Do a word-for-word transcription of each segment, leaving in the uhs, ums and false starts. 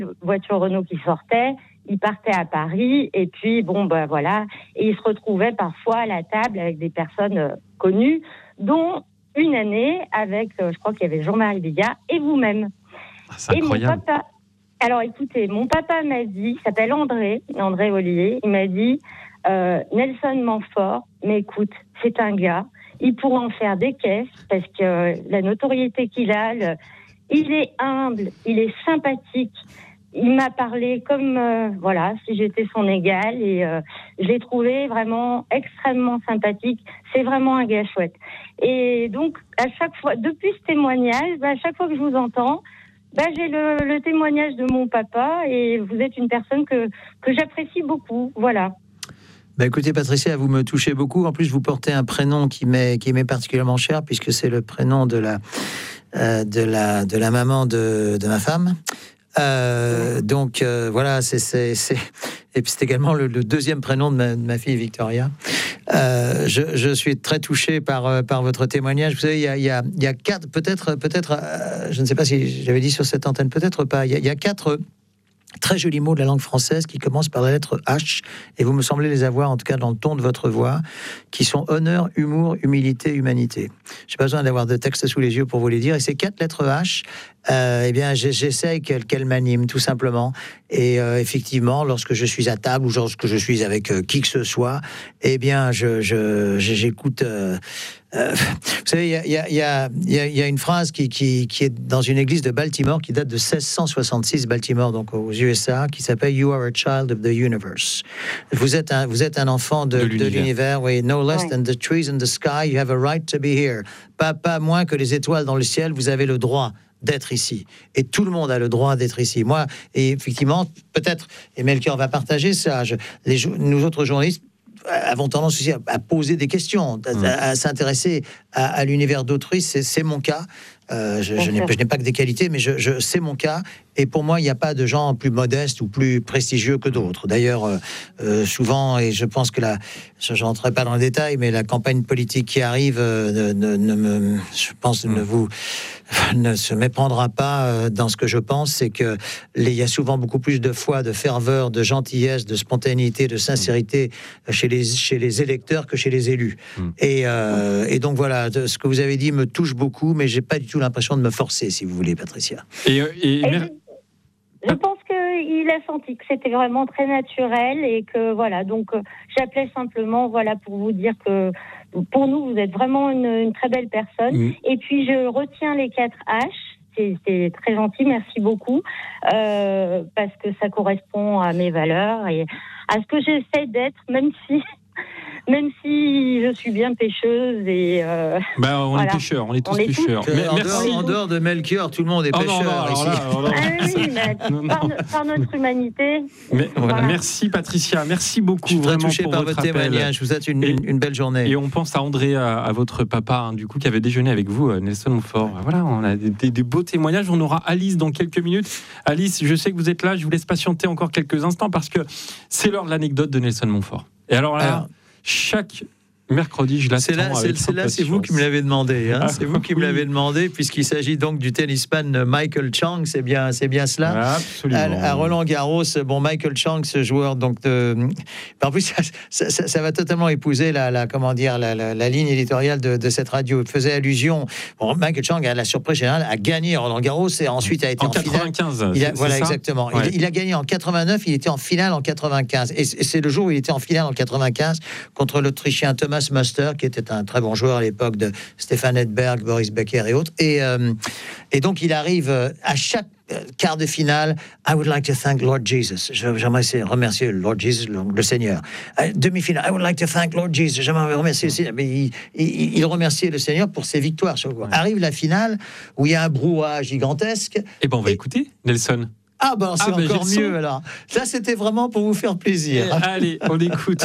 voiture Renault qui sortait, il partait à Paris et puis bon ben voilà, et il se retrouvait parfois à la table avec des personnes euh, connues, dont une année avec, euh, je crois qu'il y avait Jean-Marie Bigard et vous-même. Ah, c'est et incroyable. Mon papa, alors écoutez, mon papa m'a dit, il s'appelle André, André Ollier, il m'a dit euh, Nelson Montfort, mais écoute, c'est un gars, il pourra en faire des caisses parce que euh, la notoriété qu'il a, le, il est humble, il est sympathique. Il m'a parlé comme, euh, voilà, si j'étais son égal et euh, je l'ai trouvé vraiment extrêmement sympathique. C'est vraiment un gars chouette. Et donc, à chaque fois, depuis ce témoignage, bah, à chaque fois que je vous entends, bah, j'ai le, le témoignage de mon papa et vous êtes une personne que, que j'apprécie beaucoup. Voilà. Bah écoutez, Patricia, vous me touchez beaucoup. En plus, vous portez un prénom qui m'est, qui m'est particulièrement cher puisque c'est le prénom de la, euh, de la, de la maman de, de ma femme. Euh, donc euh, voilà, c'est, c'est, c'est... et puis c'est également le, le deuxième prénom de ma, de ma fille Victoria. Euh, je, je suis très touché par, par votre témoignage. Vous savez, il y a, il y a, il y a quatre, peut-être, peut-être, euh, je ne sais pas si j'avais dit sur cette antenne, peut-être pas. Il y a, il y a quatre très jolis mots de la langue française qui commencent par la lettre H, et vous me semblez les avoir, en tout cas dans le ton de votre voix, qui sont honneur, humour, humilité, humanité. J'ai pas besoin d'avoir de texte sous les yeux pour vous les dire. Et ces quatre lettres H, euh, eh bien, j'essaye qu'elles, qu'elles m'animent, tout simplement. Et euh, effectivement, lorsque je suis à table ou lorsque je suis avec euh, qui que ce soit, eh bien, je, je, j'écoute... Euh, Euh, vous savez, il y a, y, a, y, a, y a une phrase qui, qui, qui est dans une église de Baltimore qui date de seize cent soixante-six, Baltimore, donc aux U S A, qui s'appelle You are a child of the universe. Vous êtes un, vous êtes un enfant de, de, l'univers. de l'univers. Oui, no less than the trees in the sky, you have a right to be here. Pas, pas moins que les étoiles dans le ciel, vous avez le droit d'être ici. Et tout le monde a le droit d'être ici. Moi, et effectivement, peut-être, et Melchior va partager ça, je, les, nous autres journalistes avons tendance aussi à, à poser des questions, à, mmh. à, à s'intéresser à, à l'univers d'autrui. C'est, c'est mon cas. Euh, je, je, n'ai, je n'ai pas que des qualités, mais je, je, c'est mon cas. Et pour moi, il n'y a pas de gens plus modestes ou plus prestigieux que d'autres. D'ailleurs, euh, euh, souvent, et je pense que la, je n'entrerai pas dans le détail, mais la campagne politique qui arrive, euh, ne, ne me, je pense, mmh. ne vous ne se méprendra pas dans ce que je pense. C'est que les, il y a souvent beaucoup plus de foi, de ferveur, de gentillesse, de spontanéité, de sincérité mmh. chez les chez les électeurs que chez les élus. Mmh. Et, euh, et donc voilà, ce que vous avez dit me touche beaucoup, mais j'ai pas du tout l'impression de me forcer, si vous voulez, Patricia. Et, et, et je, je pense qu'il a senti que c'était vraiment très naturel et que voilà, donc euh, j'appelais simplement voilà pour vous dire que pour nous vous êtes vraiment une, une très belle personne. Mmh. Et puis je retiens les quatre H. C'est, c'est très gentil, merci beaucoup, euh, parce que ça correspond à mes valeurs et à ce que j'essaie d'être, même si. Même si je suis bien pêcheuse et euh, bah, on voilà. est pêcheurs, on est tous on est pêcheurs. tous, Mais, en, merci. dehors, en dehors de Melchior, tout le monde est oh, pêcheur non, non, ici. Là, alors là, ah oui, mais non, par, non. par notre humanité. Mais, voilà. Merci Patricia, merci beaucoup. Je suis très vraiment touché pour par votre votre témoignage. Je vous souhaite une, et, une belle journée. Et on pense à André, à, à votre papa, hein, du coup, qui avait déjeuné avec vous, Nelson Montfort. Voilà, on a des, des, des beaux témoignages. On aura Alice dans quelques minutes. Alice, je sais que vous êtes là. Je vous laisse patienter encore quelques instants parce que c'est l'heure de l'anecdote de Nelson Montfort. Et alors là, alors, chaque mercredi, je l'attends. C'est là, c'est, c'est là, c'est vous qui me l'avez demandé. Hein. Ah, c'est vous qui oui. me l'avez demandé, puisqu'il s'agit donc du tennisman Michael Chang. C'est bien, c'est bien cela. Absolument. À, à Roland Garros, bon, Michael Chang, ce joueur, donc, de, en plus, ça, ça, ça, ça va totalement épouser la, la comment dire, la, la, la ligne éditoriale de, de cette radio. Il faisait allusion. Bon, Michael Chang, à la surprise générale, a gagné Roland Garros et ensuite a été en, en quatre-vingt-quinze. Finale. Il a, voilà, ça exactement. Ouais. Il, il a gagné en quatre-vingt-neuf. Il était en finale en quatre-vingt-quinze. Et c'est le jour où il était en finale en quatre-vingt-quinze contre l'Autrichien Thomas Muster, qui était un très bon joueur à l'époque de Stefan Edberg, Boris Becker et autres. Et, euh, et donc, il arrive à chaque quart de finale. I would like to thank Lord Jesus. J'aimerais remercier Lord Jesus, le, le Seigneur. Demi-finale. I would like to thank Lord Jesus. J'aimerais remercier le Seigneur. Mais il, il, il remerciait le Seigneur pour ses victoires. Ouais. Arrive la finale où il y a un brouhaha gigantesque. Et ben, on va et... écouter Nelson. Ah ben, c'est ah, encore ben, mieux alors. Ça, c'était vraiment pour vous faire plaisir. Et allez, on écoute.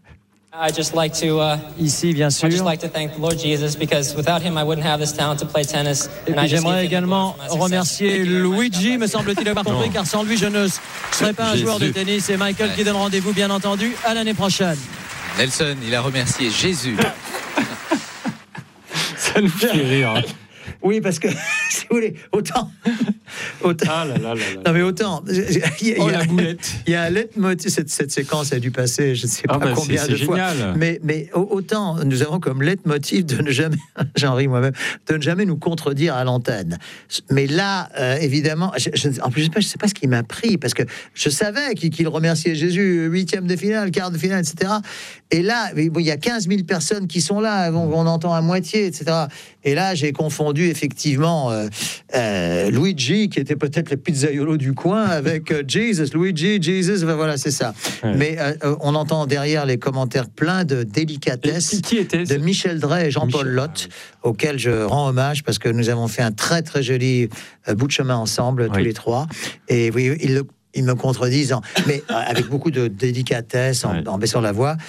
I just like to, uh, Ici, bien sûr. I just like to thank the Lord Jesus because without him I wouldn't have this talent to play tennis. Et puis j'aimerais également remercier Luigi, me semble-t-il, avoir compris, car sans lui je ne serais pas un Jésus. joueur de tennis. Et Michael ouais. qui donne rendez-vous, bien entendu, à l'année prochaine. Nelson, il a remercié Jésus. Ça nous fait rire. Oui, parce que si vous voulez, autant. autant ah là là là là. Non mais autant. Il y a, oh il y a, la boulette. Il y a un leitmotiv. Cette, cette séquence a dû passer, je ne sais pas ah bah combien c'est, de c'est fois. Génial. Mais, mais autant nous avons comme leitmotiv de ne jamais, j'en ris moi-même, de ne jamais nous contredire à l'antenne. Mais là, euh, évidemment, je, je, en plus, je ne sais, sais pas ce qui m'a pris, parce que je savais qu'il, qu'il remerciait Jésus, huitième de finale, quart de finale, et cetera. Et là, bon, il y a quinze mille personnes qui sont là, on, on entend à moitié, et cetera. Et là, j'ai confondu effectivement euh, euh, Luigi, qui était peut-être le pizzaiolo du coin, avec euh, Jesus, Luigi, Jesus, ben voilà, c'est ça. Ouais. Mais euh, on entend derrière les commentaires pleins de délicatesse qui, qui était, de Michel Drey et Jean-Paul Michel, Lotte, ah, oui. auxquels je rends hommage parce que nous avons fait un très très joli euh, bout de chemin ensemble, oui. tous les trois. Et oui, ils, le, ils me contredisent, en, mais euh, avec beaucoup de délicatesse, en, ouais. en baissant la voix.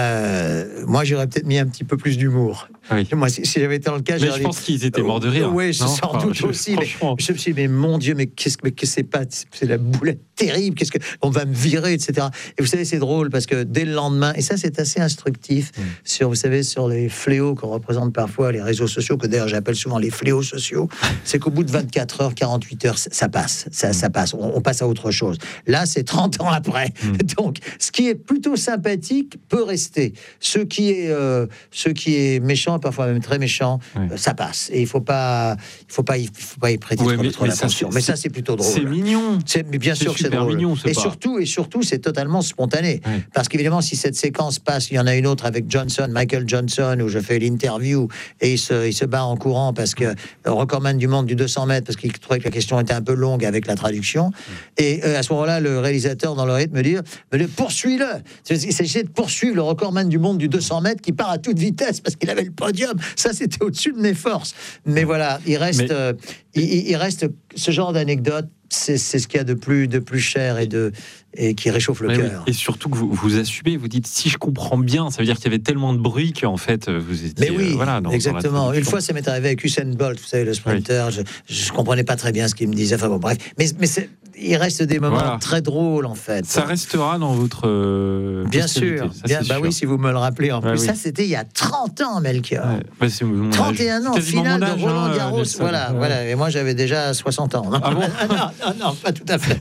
Euh, moi, j'aurais peut-être mis un petit peu plus d'humour. Oui. Moi, si, si j'avais été dans le cas, mais je dit, pense qu'ils étaient morts de rire. Euh, oui, sans enfin, doute je, aussi. Mais je me suis dit, mais mon Dieu, mais qu'est-ce que, qu'est-ce que c'est pas, c'est la boulette terrible. Qu'est-ce que on va me virer, et cetera. Et vous savez, c'est drôle parce que dès le lendemain, et ça, c'est assez instructif mm. sur, vous savez, sur les fléaux qu'on représente parfois les réseaux sociaux, que d'ailleurs j'appelle souvent les fléaux sociaux. C'est qu'au bout de vingt-quatre heures, quarante-huit heures, ça passe, ça, ça passe. On, on passe à autre chose. Là, c'est trente ans après. Mm. Donc, ce qui est plutôt sympathique peut rester. Ce qui est, euh, ce qui est méchant, parfois même très méchant, oui. euh, ça passe. Et il faut pas, il faut pas, il faut pas y prêter ouais, trop, mais, trop mais attention. Ça, mais ça, c'est plutôt drôle. C'est mignon. C'est, mais bien c'est sûr que c'est drôle. Mignon, et pas. surtout, et surtout, c'est totalement spontané. Oui. Parce qu'évidemment, si cette séquence passe, il y en a une autre avec Johnson, Michael Johnson, où je fais l'interview et il se, il se bat en courant parce que le recordman du monde du deux cents mètres, parce qu'il trouvait que la question était un peu longue avec la traduction. Oui. Et euh, à ce moment-là, le réalisateur dans l'oreillette me dit, me dit poursuis-le. Il s'agissait de poursuivre le recordman du monde du deux cents mètres qui part à toute vitesse parce qu'il avait le podium. Ça, c'était au-dessus de mes forces. Mais voilà, il reste, Mais... euh, il, il reste ce genre d'anecdote. C'est, c'est ce qu'il y a de plus, de plus cher et, de, et qui réchauffe le Mais cœur. Oui. Et surtout que vous, vous assumez, vous dites, si je comprends bien, ça veut dire qu'il y avait tellement de bruit qu'en fait, vous étiez... Mais oui, euh, voilà, dans, exactement. dans Une fois, ça m'est arrivé avec Usain Bolt, vous savez, le sprinter. Oui. Je ne comprenais pas très bien ce qu'il me disait. Enfin bon, bref. Mais, mais c'est, il reste des moments voilà. très drôles, en fait. Ça restera dans votre... Euh, bien sûr. Ça, bien, bah sûr. Oui, si vous me le rappelez. En plus, ouais, oui. ça, c'était il y a trente ans, Melchior. Ouais. Bah, c'est mon trente et un ans, finale âge, de Roland Garros. Hein, voilà, ouais. voilà. Et moi, j'avais déjà soixante ans. Ah bon non, non, non, pas tout à fait.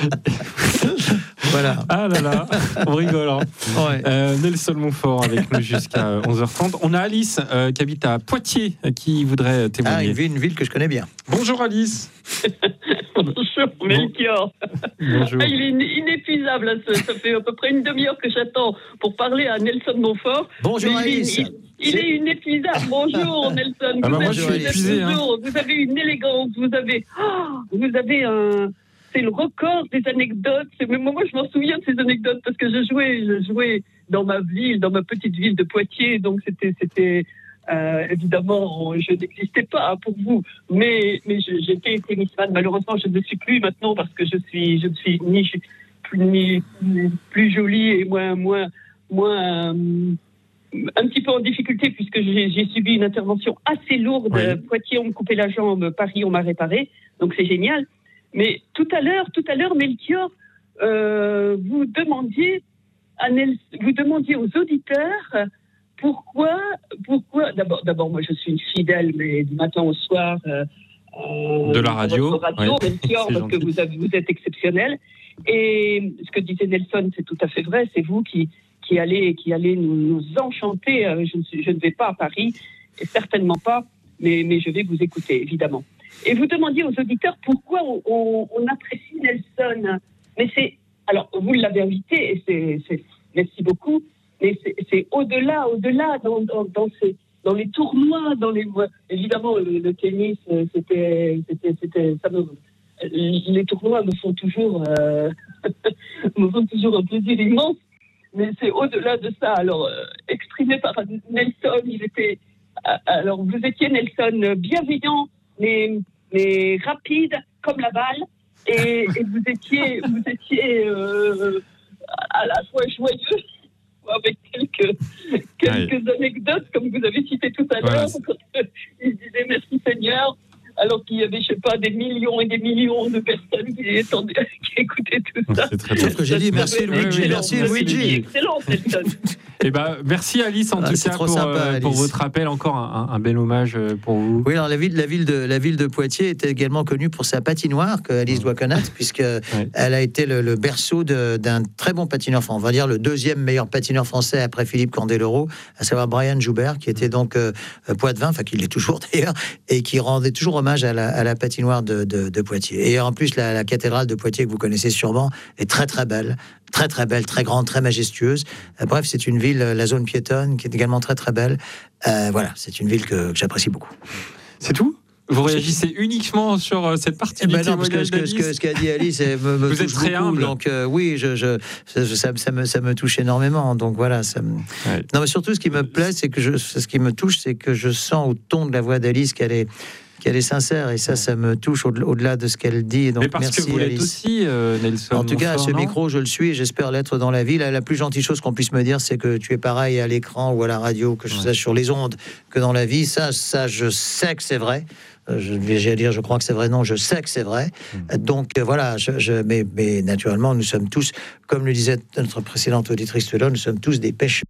Voilà. Ah là là, on rigole. Hein. Ouais. Euh, Nelson Montfort avec nous jusqu'à onze heures trente. On a Alice euh, qui habite à Poitiers qui voudrait témoigner. Ah, une ville, une ville que je connais bien. Bonjour Alice. Bonjour Melchior. Bonjour. Ah, il est inépuisable. Ça, ça fait à peu près une demi-heure que j'attends pour parler à Nelson Montfort. Bonjour Alice. Il, il, il est inépuisable. Bonjour Nelson. Ah vous, bah moi, êtes, je vous, suis épuisé, toujours, hein. vous avez une élégance. Vous avez, oh, vous avez un... C'est le record des anecdotes. C'est, mais moi, je m'en souviens de ces anecdotes parce que je jouais, je jouais dans ma ville, dans ma petite ville de Poitiers. Donc, c'était, c'était euh, évidemment, je n'existais pas pour vous. Mais, mais je, j'étais tennisman. Malheureusement, je ne suis plus maintenant parce que je suis, je ne suis ni plus, ni, plus jolie et moins, moins, moins, euh, un petit peu en difficulté puisque j'ai, j'ai subi une intervention assez lourde. Oui. Poitiers, on me coupait la jambe. Paris, on m'a réparé. Donc, c'est génial. Mais tout à l'heure, tout à l'heure, Melchior, euh, vous demandiez à Nels, vous demandiez aux auditeurs pourquoi, pourquoi. D'abord, d'abord, moi, je suis une fidèle, mais du matin au soir euh, de la radio, radio ouais. Melchior, parce gentil. que vous, avez, vous êtes exceptionnel. Et ce que disait Nelson, c'est tout à fait vrai. C'est vous qui qui allez qui allez nous, nous enchanter. Je ne suis, je ne vais pas à Paris, et certainement pas, mais mais je vais vous écouter évidemment. Et vous demandiez aux auditeurs pourquoi on, on, on apprécie Nelson. Mais c'est, alors vous l'avez invité et c'est, c'est merci beaucoup. Mais c'est, c'est au-delà, au-delà dans, dans, dans, ces, dans les tournois, dans les évidemment le, le tennis, c'était, c'était, c'était, ça me, les tournois me font toujours, euh, me font toujours un plaisir immense. Mais c'est au-delà de ça. Alors euh, exprimé par Nelson, il était, alors vous étiez Nelson bienveillant. Mais, mais rapide comme la balle et, et vous étiez vous étiez euh, à la fois joyeux avec quelques quelques ouais. anecdotes comme vous avez cité tout à l'heure. Voilà. Il disait merci Seigneur alors qu'il y avait je sais pas des millions et des millions de personnes qui, étendaient, qui écoutaient tout ça. C'est très bien. Ce que j'ai dit merci Luigi, merci Luigi. Excellent Nelson. Eh ben, merci Alice en Ah, tout c'est cas trop pour, sympa, euh, Alice. pour votre appel. Encore un, un bel hommage pour vous. Oui, alors la ville, la ville de la ville de Poitiers était également connue pour sa patinoire que Alice doit connaître, puisque elle a été le, le berceau de, d'un très bon patineur, enfin, on va dire le deuxième meilleur patineur français après Philippe Candeloro, à savoir Brian Joubert, qui était donc euh, poitevin, enfin qui l'est toujours d'ailleurs, et qui rendait toujours hommage à la, à la patinoire de, de, de Poitiers. Et en plus, la, la cathédrale de Poitiers que vous connaissez sûrement est très très belle. Très très belle, très grande, très majestueuse. Euh, bref, c'est une ville, la zone piétonne, qui est également très très belle. Euh, voilà, c'est une ville que, que j'apprécie beaucoup. C'est tout ? Vous réagissez uniquement sur euh, cette partie Eh du ben non, parce que ce, que, d'Alice. ce, que, ce qu'a dit Alice me, me Vous touche êtes très beaucoup, humble. donc euh, oui, je, je, ça, ça, ça, me, ça me touche énormément. Donc voilà, ça me... Ouais. Non, mais surtout, ce qui me plaît, c'est que je, ce qui me touche, c'est que je sens au ton de la voix d'Alice qu'elle est qu'elle est sincère, et ça, ça me touche au- au-delà de ce qu'elle dit. Et donc, Mais parce merci, que vous l'êtes Alice. aussi, euh, Nelson. En tout cas, à Montfort, ce non micro, je le suis et j'espère l'être dans la vie. La, la plus gentille chose qu'on puisse me dire, c'est que tu es pareil à l'écran ou à la radio, que je Ouais. sache sur les ondes, que dans la vie. Ça, ça je sais que c'est vrai. Euh, Je vais dire, je crois que c'est vrai. Non, je sais que c'est vrai. Mm. Donc euh, voilà, je, je, mais, mais naturellement, nous sommes tous, comme le disait notre précédente auditrice tout à l'heure, nous sommes tous des pêcheurs.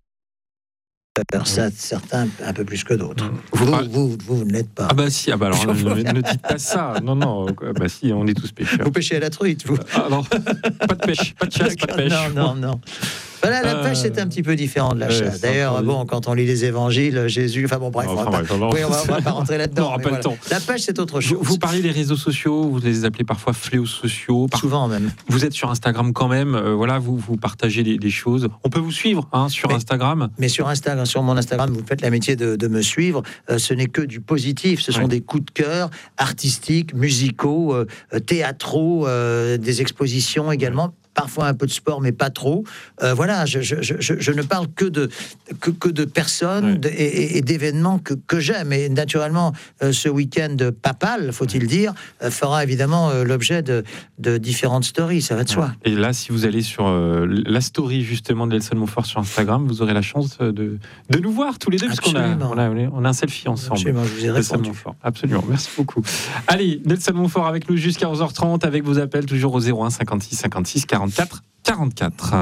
Ça, certains un peu plus que d'autres. Mm. Vous, Ah. vous, vous, vous ne l'êtes pas. Ah bah si, ah bah alors ne, ne dites pas ça. Non, non, euh, bah si, on est tous pêcheurs. Vous pêchez à la truite, vous. Ah non, pas de pêche, pas de chasse, pas de pêche. Non, non, non. Voilà, la Euh, pêche, c'est un petit peu différent de la ouais, chasse. c'est D'ailleurs, entendu. bon, quand on lit les évangiles, Jésus... Enfin bon, bref, Enfin, on va pas, bref, alors- oui, on va, on va pas rentrer là-dedans. On aura mais pas le voilà. temps. La pêche, c'est autre Vous, chose. vous parlez des réseaux sociaux, vous les appelez parfois fléaux sociaux. Par- Souvent même. Vous êtes sur Instagram quand même, euh, voilà, vous, vous partagez des, des choses. On peut vous suivre hein, sur Mais- Instagram. Mais sur Instagram, sur mon Instagram, vous faites l'amitié de, de me suivre. Euh, ce n'est que du positif. Ce sont Ouais. des coups de cœur artistiques, musicaux, euh, théâtraux, euh, des expositions également. Parfois un peu de sport, mais pas trop. Euh, voilà, je, je, je, je ne parle que de, que, que de personnes Ouais. de- et, et- et d'événements que, que j'aime. Et naturellement, euh, ce week-end papal, faut-il dire, euh, fera évidemment euh, l'objet de, de différentes stories. Ça va de soi. Et là, si vous allez sur euh, la story justement de Nelson Montfort sur Instagram, vous aurez la chance de, de nous voir tous les deux, parce qu'on a, Absolument. on a, on a un selfie ensemble. Absolument, je vous ai Nelson répondu. Montfort. Absolument, merci beaucoup. Allez, Nelson Montfort avec nous jusqu'à onze heures trente, avec vos appels toujours au zéro un cinquante-six cinquante-six quarante-quatre quarante-quatre.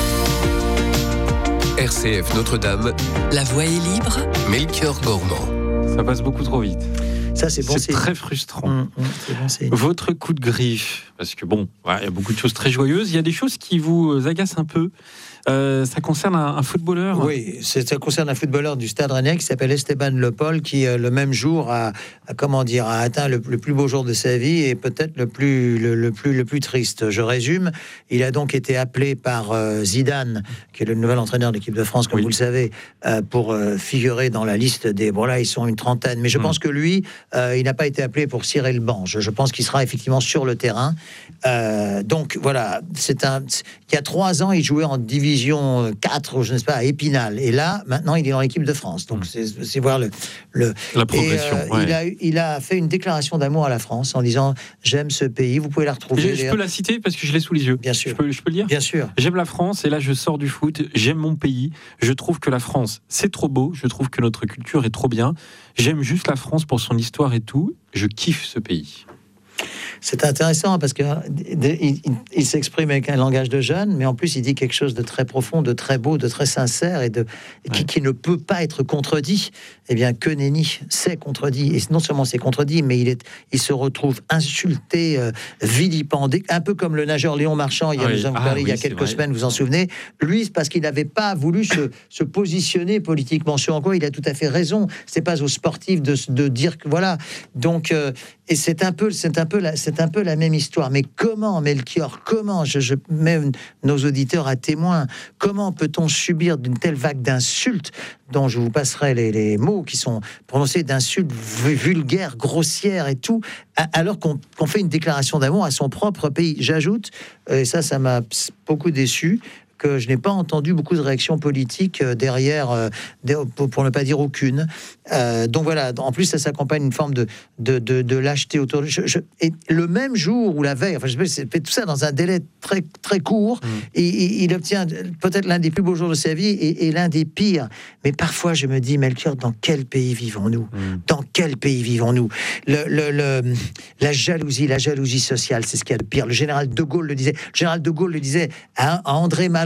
R C F Notre-Dame, La voix est libre. Melchior Gormand. Ça passe beaucoup trop vite. Ça, c'est bon C'est signe. très frustrant. Hum, hum, c'est bon signe. Votre coup de griffe, parce que bon, ouais, il y a beaucoup de choses très joyeuses, il y a des choses qui vous agacent un peu. Euh, ça concerne un, un footballeur. Oui, c'est- ça concerne un footballeur du Stade Rennais qui s'appelle Esteban Le Paul, qui euh, le même jour a, a, comment dire, a atteint le, le plus beau jour de sa vie et peut-être le plus, le, le plus, le plus triste. Je résume, il a donc été appelé par euh, Zidane, qui est le nouvel entraîneur de l'équipe de France, comme Oui. vous le savez, euh, pour euh, figurer dans la liste des. Bon là, ils sont une trentaine, mais je Mm. pense que lui, euh, il n'a pas été appelé pour cirer le banc. Je, je pense qu'il sera effectivement sur le terrain. Euh, donc voilà, c'est un. Il y a trois ans, il jouait en division quatre, ou je ne sais pas, à Épinal. Et là, maintenant, il est dans l'équipe de France. Donc, Mm. c'est, c'est voir le, le... La Et, progression. euh, ouais. il, a, il a fait une déclaration d'amour à la France en disant « J'aime ce pays ». Vous pouvez la retrouver. Je, je d'ailleurs. peux la citer parce que je l'ai sous les yeux. Bien sûr. Je peux, je peux le dire. Bien sûr. J'aime la France et là je sors du foot, j'aime mon pays, je trouve que la France c'est trop beau, je trouve que notre culture est trop bien, j'aime juste la France pour son histoire et tout, je kiffe ce pays. C'est intéressant parce que de- il, il- il s'exprime avec un langage de jeune, mais en plus il dit quelque chose de très profond, de très beau, de très sincère et de qui, Ouais. qui ne peut pas être contredit. Eh bien, que nenni, c'est contredit. Et non seulement c'est contredit, mais il est, il se retrouve insulté, euh, vilipendé, un peu comme le nageur Léon Marchand. Il y a, Oui. nous en Ah parlé il y a oui, c'est quelques vrai. semaines, vous en souvenez. Lui, c'est parce qu'il n'avait pas voulu se, se positionner politiquement. Sur en quoi il a tout à fait raison. C'est pas aux sportifs de, de dire que voilà. Donc, euh, et c'est un peu, c'est un peu la, c'est un peu la même histoire. Mais comment, Melchior, comment, je, je mets nos auditeurs à témoin, comment peut-on subir d'une telle vague d'insultes dont je vous passerai les, les mots qui sont prononcés, d'insultes vu- vulgaires, grossières et tout, a- alors qu'on qu'on fait une déclaration d'amour à son propre pays. J'ajoute, et ça, ça m'a beaucoup déçu, que je n'ai pas entendu beaucoup de réactions politiques euh, derrière, euh, de- pour, pour ne pas dire aucune. Euh, donc voilà, en plus ça s'accompagne d'une forme de, de, de, de lâcheté autour de... Je, je- et le même jour ou la veille, enfin je sais pas, c'est fait tout ça dans un délai très, très court, Mm. et, et il obtient peut-être l'un des plus beaux jours de sa vie et, et l'un des pires. Mais parfois je me dis, Melchior, dans quel pays vivons-nous ? Mm. Dans quel pays vivons-nous ? le, le, le- La jalousie, la jalousie sociale, c'est ce qu'il y a de pire. Le général de Gaulle le disait. Le général de Gaulle le disait à, à André Malraux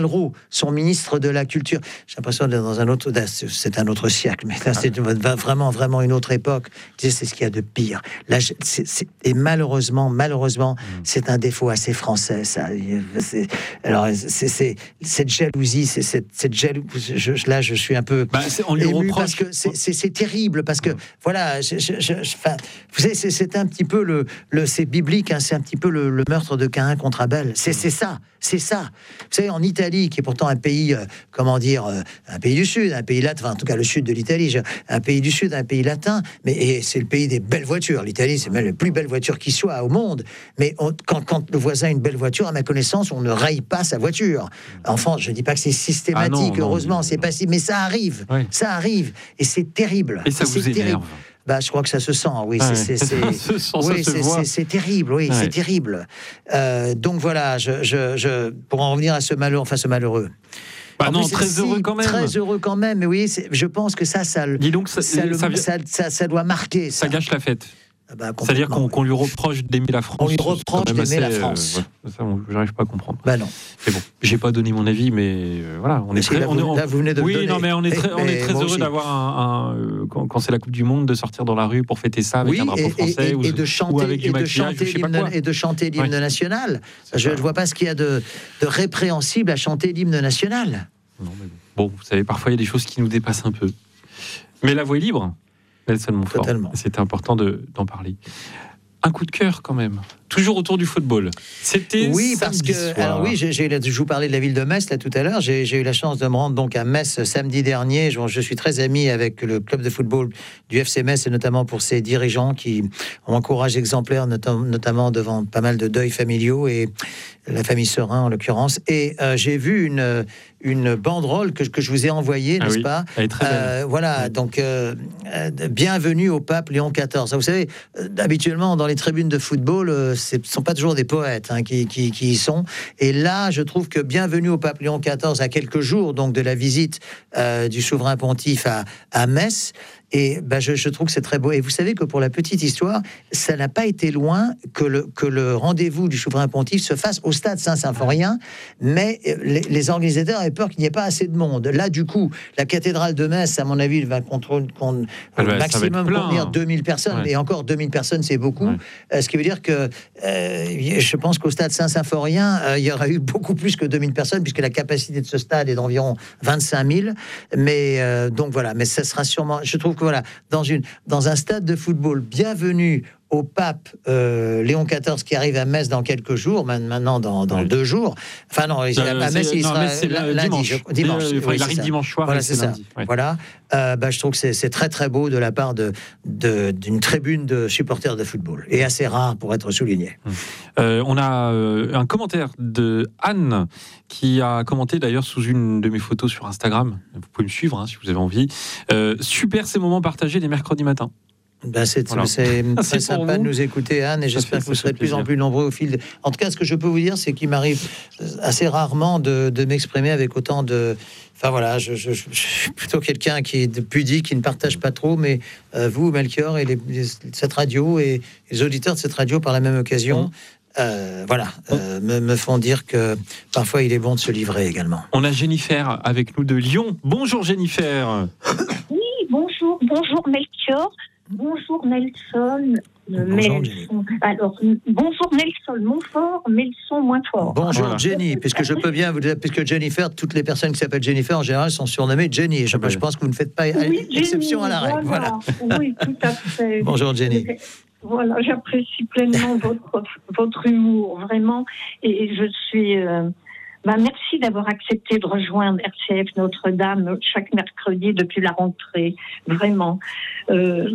Malraux, son ministre de la Culture. J'ai l'impression d'être dans un autre, c'est un autre siècle, mais là c'est vraiment, vraiment une autre époque. C'est ce qu'il y a de pire. Là, c'est, c'est, et malheureusement, malheureusement, mmh. c'est un défaut assez français, ça. C'est, alors, c'est, c'est cette jalousie, c'est cette, cette jalousie. Je, là, je suis un peu bah, on lui ému reproche. parce que c'est, c'est, c'est terrible, parce que mmh. voilà, je, je, je, enfin, vous savez, c'est, c'est un petit peu le, le c'est biblique, hein, c'est un petit peu le, le meurtre de Caïn contre Abel. C'est, c'est ça, c'est ça. Vous savez, en Italie, qui est pourtant un pays, euh, comment dire, euh, un pays du Sud, un pays latin, enfin, en tout cas le sud de l'Italie, je, un pays du Sud, un pays latin, mais et c'est le pays des belles voitures. L'Italie, c'est même la plus belle voiture qui soit au monde. Mais on, quand, quand le voisin a une belle voiture, à ma connaissance, on ne raille pas sa voiture. Enfin, je ne dis pas que c'est systématique, ah non, non, heureusement, non, c'est pas si, mais ça arrive, oui. ça arrive, et c'est terrible. Et ça et vous c'est énerve. Terrible. Bah, je crois que ça se sent, oui, ah c'est, ouais. c'est, c'est, se sent, oui, ça c'est, se c'est, c'est terrible, oui, ouais. c'est terrible. Euh, donc voilà, je, je, je, pour en revenir à ce malheureux, enfin ce malheureux. Bah en non, plus, très si, heureux quand même. Très heureux quand même, mais oui, c'est, je pense que ça, ça, Dis donc, ça, ça, le, ça, ça, ça, ça doit marquer. Ça, ça gâche la fête. Ah bah, c'est-à-dire qu'on, qu'on lui reproche d'aimer la France. On lui reproche d'aimer assez, la France. Euh, ouais, ça, on, j'arrive pas à comprendre. Bah non. Mais bon, j'ai pas donné mon avis, mais euh, voilà, on est très. Là, on vous, est, là, vous venez de oui, le donner. non, mais on est très, on est très heureux aussi. d'avoir un, un euh, quand, quand c'est la Coupe du Monde, de sortir dans la rue pour fêter ça avec oui, un drapeau et, français et, ou, et de chanter, ou avec du et de maquillage, chanter je sais pas l'hymne, quoi. et de chanter l'hymne ouais. national. C'est je ne vois pas ce qu'il y a de, de répréhensible à chanter l'hymne national. Non, mais bon. bon, vous savez, parfois il y a des choses qui nous dépassent un peu. Mais la voix est libre, Nelson Montfort. Totalement. C'était important de, d'en parler. Un coup de cœur quand même, toujours autour du football. C'était oui parce que soir. alors oui, j'ai, j'ai, je vous parlais de la ville de Metz là tout à l'heure. J'ai, j'ai eu la chance de me rendre donc à Metz samedi dernier. Je, je suis très ami avec le club de football du F C Metz et notamment pour ses dirigeants qui ont un courage exemplaire, notam- notamment devant pas mal de deuils familiaux et la famille Serin en l'occurrence. Et euh, j'ai vu une une banderole que, que je vous ai envoyée, ah n'est-ce oui, pas elle est très belle. Euh, voilà, oui. donc euh, euh, bienvenue au pape Léon quatorze. Vous savez, euh, habituellement dans les tribunes de football, euh, ce ne sont pas toujours des poètes hein, qui, qui, qui y sont. Et là, je trouve que bienvenue au pape Léon quatorze à quelques jours donc de la visite euh, du souverain pontife à, à Metz. Et ben, je, je trouve que c'est très beau. Et vous savez que pour la petite histoire, ça n'a pas été loin que le, que le rendez-vous du souverain pontife se fasse au stade Saint-Symphorien, mais les, les organisateurs avaient peur qu'il n'y ait pas assez de monde. Là, du coup, la cathédrale de Metz, à mon avis, va contrôler con, ah au ben, maximum contenir deux mille personnes, ouais. mais encore deux mille personnes, c'est beaucoup. Ouais. Euh, ce qui veut dire que euh, je pense qu'au stade Saint-Symphorien, euh, il y aurait eu beaucoup plus que deux mille personnes, puisque la capacité de ce stade est d'environ vingt-cinq mille. Mais euh, donc voilà, mais ça sera sûrement, je trouve que voilà, dans, une, dans un stade de football, bienvenue au pape euh, Léon quatorze qui arrive à Metz dans quelques jours, maintenant dans, dans oui. deux jours. Enfin non, euh, à Metz il non, sera c'est lundi, dimanche. Je, dimanche. Euh, oui, il arrive dimanche soir. Voilà, c'est, c'est lundi. ça. Ouais. Voilà. Euh, bah, je trouve que c'est, c'est très très beau de la part de, de, d'une tribune de supporters de football et assez rare pour être souligné. Euh, on a euh, un commentaire de Anne qui a commenté d'ailleurs sous une de mes photos sur Instagram. Vous pouvez me suivre hein, si vous avez envie. Euh, super ces moments partagés les mercredis matins. Ben c'est, voilà. c'est très c'est sympa de nous écouter, Anne, et j'espère que vous serez de plus en plus nombreux au fil. De... En tout cas, ce que je peux vous dire, c'est qu'il m'arrive assez rarement de, de m'exprimer avec autant de. Enfin voilà, je, je, je suis plutôt quelqu'un qui est pudique, qui ne partage pas trop, mais euh, vous, Melchior, et les, les, cette radio et les auditeurs de cette radio par la même occasion. Mmh. Euh, voilà, euh, me, me font dire que parfois il est bon de se livrer également. On a Jennifer avec nous de Lyon. Bonjour Jennifer. Oui, bonjour, bonjour Melchior. Bonjour Nelson. Bonjour, Nelson. Alors, bonjour Nelson Montfort, Nelson moins fort. Bonjour voilà. Jenny, puisque je peux bien vous dire, puisque Jennifer, toutes les personnes qui s'appellent Jennifer en général sont surnommées Jenny. Je, je pense que vous ne faites pas oui, exception Jenny, à la règle. Voilà. Voilà. Oui, tout à fait. Bonjour Jenny. Voilà, j'apprécie pleinement votre, votre humour, vraiment. Et je suis... Euh, Bah, merci d'avoir accepté de rejoindre R C F Notre-Dame chaque mercredi depuis la rentrée. Vraiment. Euh,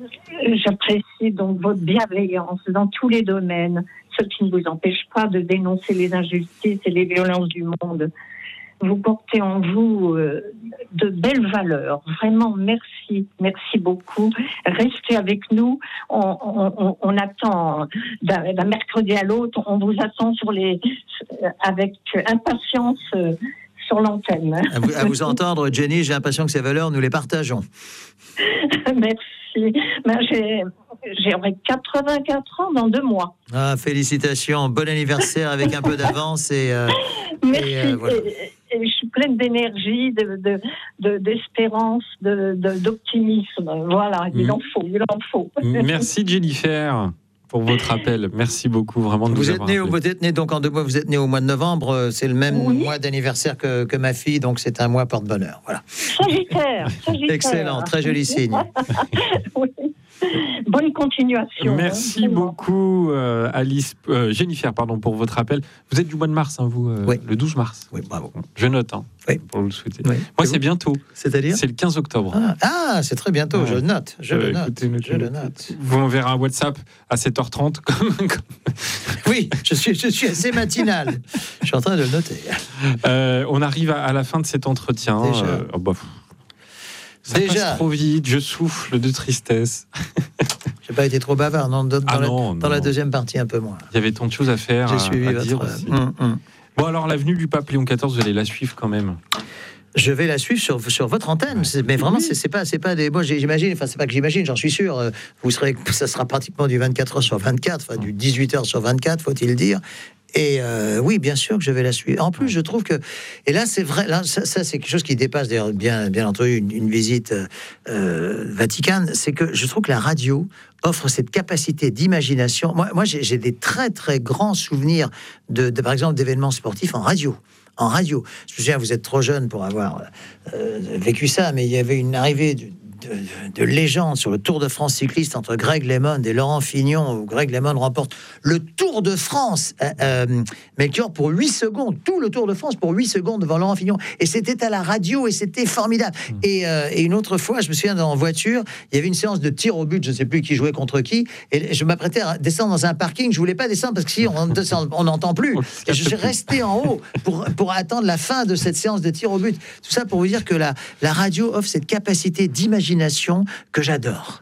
j'apprécie donc votre bienveillance dans tous les domaines, ce qui ne vous empêche pas de dénoncer les injustices et les violences du monde. Vous portez en vous euh, de belles valeurs. Vraiment, merci. Merci beaucoup. Restez avec nous. On, on, on attend d'un, d'un mercredi à l'autre. On vous attend sur les, avec impatience euh, sur l'antenne. À vous, à vous entendre, Jenny, j'ai l'impression que ces valeurs, nous les partageons. Merci. Ben, j'ai, j'aurai quatre-vingt-quatre ans dans deux mois. Ah, félicitations. Bon anniversaire avec un peu d'avance. Et, euh, merci. Et, euh, voilà. et, et je suis pleine d'énergie, de, de, de, d'espérance, de, de, d'optimisme. Voilà, il en faut, il en faut. Merci Jennifer pour votre appel. Merci beaucoup vraiment de vous nous êtes avoir né, appelé. Vous êtes né donc en deux mois, vous êtes né au mois de novembre, c'est le même Oui. mois d'anniversaire que, que ma fille, donc c'est un mois porte-bonheur. Voilà. Sagittaire, Sagittaire. Excellent, très joli signe. Oui. Bonne continuation. Merci hein, beaucoup euh, Alice, euh, Jennifer, pardon, pour votre appel. Vous êtes du mois de mars, hein, vous, euh, oui. le douze mars. Oui, bravo. Je note, hein, oui. pour le souhaiter. Oui. Moi, c'est bientôt. C'est-à-dire ? C'est le quinze octobre. Ah, ah, c'est très bientôt, Ouais. je note, je Euh, le note, écoutez, notez, je le notez. note. Vous m'enverrez un WhatsApp à sept heures trente. Comme, comme... Oui, je suis, je suis assez matinal. Je suis en train de le noter. Euh, on arrive à, à la fin de cet entretien. Déjà. Euh, oh, bah, ça Déjà. passe trop vite, je souffle de tristesse. J'ai pas été trop bavard, non, dans, Ah la, non, dans non. la deuxième partie un peu moins. Il y avait tant de choses à faire, J'ai à, suivi à votre. dire aussi. Hum, hum. Bon, alors, l'avenue du pape Léon quatorze, vous allez la suivre quand même. Je vais la suivre sur, sur votre antenne, c'est- mais vraiment, c'est, c'est pas, c'est pas des. Moi, j'ai- j'imagine, enfin, c'est pas que j'imagine, j'en suis sûr. euh, Vous serez, ça sera pratiquement du vingt-quatre heures sur vingt-quatre, enfin, du dix-huit heures sur vingt-quatre, faut-il dire. Et euh, oui, bien sûr que je vais la suivre. En plus, je trouve que, et là, c'est vrai, là, ça, ça, c'est quelque chose qui dépasse d'ailleurs bien, bien entendu une, une visite euh, vaticane, c'est que je trouve que la radio offre cette capacité d'imagination. Moi, moi, j'ai, j'ai des très très grands souvenirs de, de par exemple, d'événements sportifs en radio. En radio. Je me souviens, vous êtes trop jeune pour avoir euh, vécu ça, mais il y avait une arrivée de, de, de légende sur le Tour de France cycliste entre Greg LeMond et Laurent Fignon, où Greg LeMond remporte le Tour de France, euh, euh, Melchior, pour huit secondes, tout le Tour de France pour huit secondes devant Laurent Fignon. Et c'était à la radio et c'était formidable. Mmh. Et, euh, et une autre fois, je me souviens, en voiture, il y avait une séance de tir au but, je ne sais plus qui jouait contre qui, et je m'apprêtais à descendre dans un parking. Je ne voulais pas descendre parce que si on descend, on n'entend plus. Et je suis resté en haut pour, pour attendre la fin de cette séance de tir au but. Tout ça pour vous dire que la, la radio offre cette capacité d'imagination que j'adore.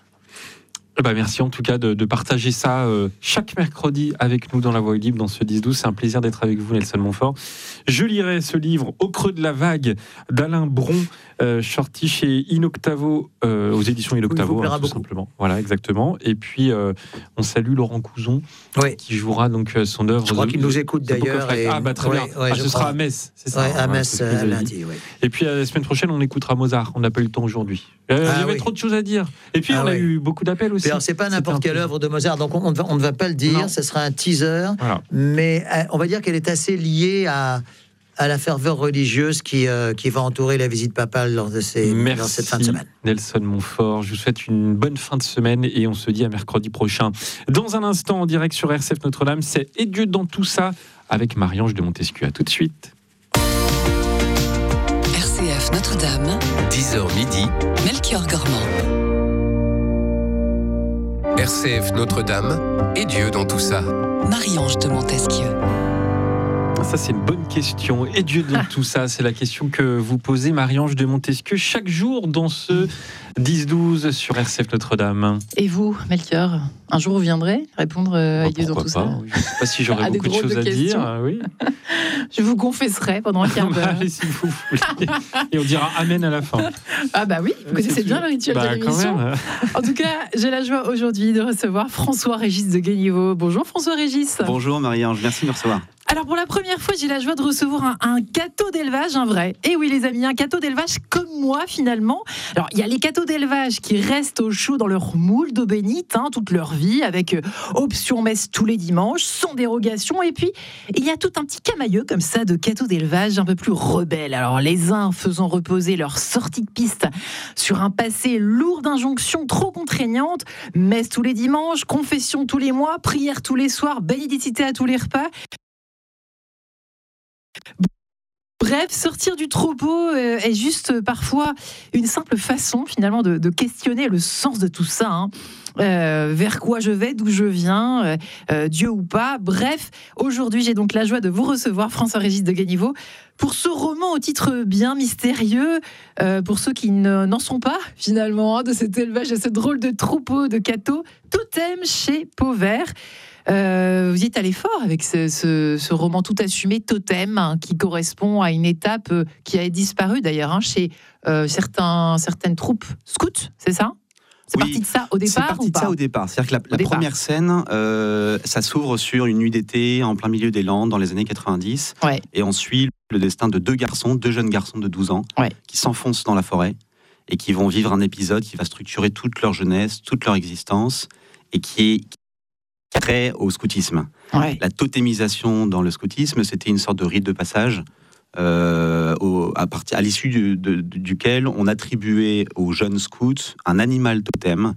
Bah merci en tout cas de, de partager ça euh, chaque mercredi avec nous dans La Voix libre, dans ce dix douze. C'est un plaisir d'être avec vous, Nelson Montfort. Je lirai ce livre Au creux de la vague d'Alain Bron, euh, sorti chez Inoctavo, euh, aux éditions Inoctavo, hein, tout beaucoup. simplement. Voilà, exactement. Et puis, euh, on salue Laurent Couzon, oui. qui jouera donc euh, son œuvre. Je crois qu'il nous écoute d'ailleurs. Et... Ah bah très ouais, bien. Ouais, ah, ce sera à Metz, c'est ça. Ouais, à hein, Metz, ouais, à lundi, oui. Et puis, la semaine prochaine, on écoutera Mozart. On n'a pas eu le temps aujourd'hui. Euh, ah, il y avait oui. trop de choses à dire. Et puis, ah, on a oui. eu beaucoup d'appels aussi. Alors, c'est pas n'importe quelle œuvre de Mozart, donc on, on, ne va, on ne va pas le dire, non. Ce sera un teaser, voilà. Mais euh, on va dire qu'elle est assez liée à, à la ferveur religieuse qui, euh, qui va entourer la visite papale lors de ces, Merci, dans cette fin de semaine. Nelson Montfort, je vous souhaite une bonne fin de semaine et on se dit à mercredi prochain. Dans un instant, en direct sur R C F Notre-Dame, c'est Et Dieu dans tout ça avec Marie-Ange de Montesquieu. À tout de suite. R C F Notre-Dame, dix heures midi, Melchior Gormand. R C F Notre-Dame et Dieu dans tout ça. Marie-Ange de Montesquieu. Ça, c'est une bonne question. Et Dieu dans tout ça, c'est la question que vous posez, Marie-Ange de Montesquieu, chaque jour dans ce dix douze sur R C F Notre-Dame. Et vous, Melchior, un jour vous viendrez répondre à bah, Dieu dans tout pas, ça oui. Je ne sais pas si j'aurai ah, beaucoup de choses de à questions. dire. Oui. Je vous confesserai pendant un quart d'heure. Allez, si vous voulez. Et on dira Amen à la fin. Ah bah oui, vous connaissez bien le rituel bah, de l'émission. En tout cas, j'ai la joie aujourd'hui de recevoir François-Régis de Guéniveau. Bonjour François-Régis. Bonjour Marie-Ange, merci de me recevoir. Alors pour la première fois, j'ai la joie de recevoir un, un gâteau d'élevage, un vrai. Et oui les amis, un gâteau d'élevage comme moi finalement. Alors il y a les gâteaux d'élevage qui restent au chaud dans leur moule d'eau bénite hein, toute leur vie, avec euh, option messe tous les dimanches, sans dérogation. Et puis il y a tout un petit camailleux comme ça de gâteaux d'élevage un peu plus rebelles. Alors les uns faisant reposer leur sortie de piste sur un passé lourd d'injonctions trop contraignantes, messe tous les dimanches, confession tous les mois, prière tous les soirs, bénédicité à tous les repas. Bref, sortir du troupeau euh, est juste euh, parfois une simple façon finalement de, de questionner le sens de tout ça. Hein. Euh, vers quoi je vais, d'où je viens, euh, euh, Dieu ou pas. Bref, aujourd'hui j'ai donc la joie de vous recevoir, François-Régis de Guéniveau, pour ce roman au titre bien mystérieux, euh, pour ceux qui ne, n'en sont pas finalement, hein, de cet élevage, de ce drôle de troupeau de cathos, Totem chez Pauvert. Euh, vous y êtes allé fort avec ce, ce, ce roman tout assumé, Totem, hein, qui correspond à une étape euh, qui a disparu d'ailleurs hein, chez euh, certains, certaines troupes scouts, c'est ça ? C'est Oui, parti de ça au départ C'est parti ou de pas ça au départ. C'est-à-dire que la, la départ. première scène, euh, ça s'ouvre sur une nuit d'été en plein milieu des Landes dans les années quatre-vingt-dix. Ouais. Et on suit le destin de deux garçons, deux jeunes garçons de douze ans, Ouais. qui s'enfoncent dans la forêt et qui vont vivre un épisode qui va structurer toute leur jeunesse, toute leur existence et qui est très au scoutisme. Ouais. La totémisation dans le scoutisme, c'était une sorte de rite de passage euh, au, à, partir, à l'issue du, de, duquel on attribuait aux jeunes scouts un animal totem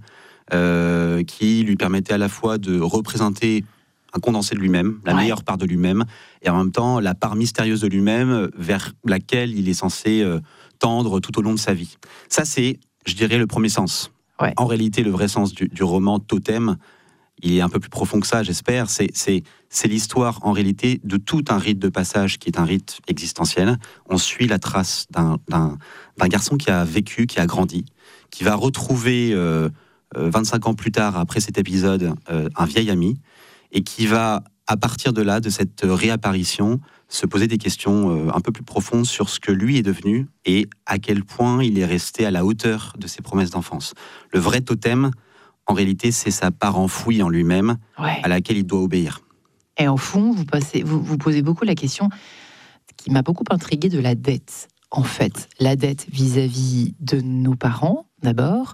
euh, qui lui permettait à la fois de représenter un condensé de lui-même, la Ouais. meilleure part de lui-même, et en même temps la part mystérieuse de lui-même vers laquelle il est censé euh, tendre tout au long de sa vie. Ça, c'est, je dirais, le premier sens. Ouais. En réalité, le vrai sens du, du roman Totem, il est un peu plus profond que ça, j'espère. C'est, c'est, c'est l'histoire, en réalité, de tout un rite de passage qui est un rite existentiel. On suit la trace d'un, d'un, d'un garçon qui a vécu, qui a grandi, qui va retrouver, euh, euh, vingt-cinq ans plus tard, après cet épisode, euh, un vieil ami, et qui va, à partir de là, de cette réapparition, se poser des questions euh, un peu plus profondes sur ce que lui est devenu et à quel point il est resté à la hauteur de ses promesses d'enfance. Le vrai totem, en réalité, c'est sa part enfouie en lui-même, Ouais. à laquelle il doit obéir. Et au fond, vous, passez, vous, vous posez beaucoup la question qui m'a beaucoup intriguée de la dette. En fait, la dette vis-à-vis de nos parents, d'abord,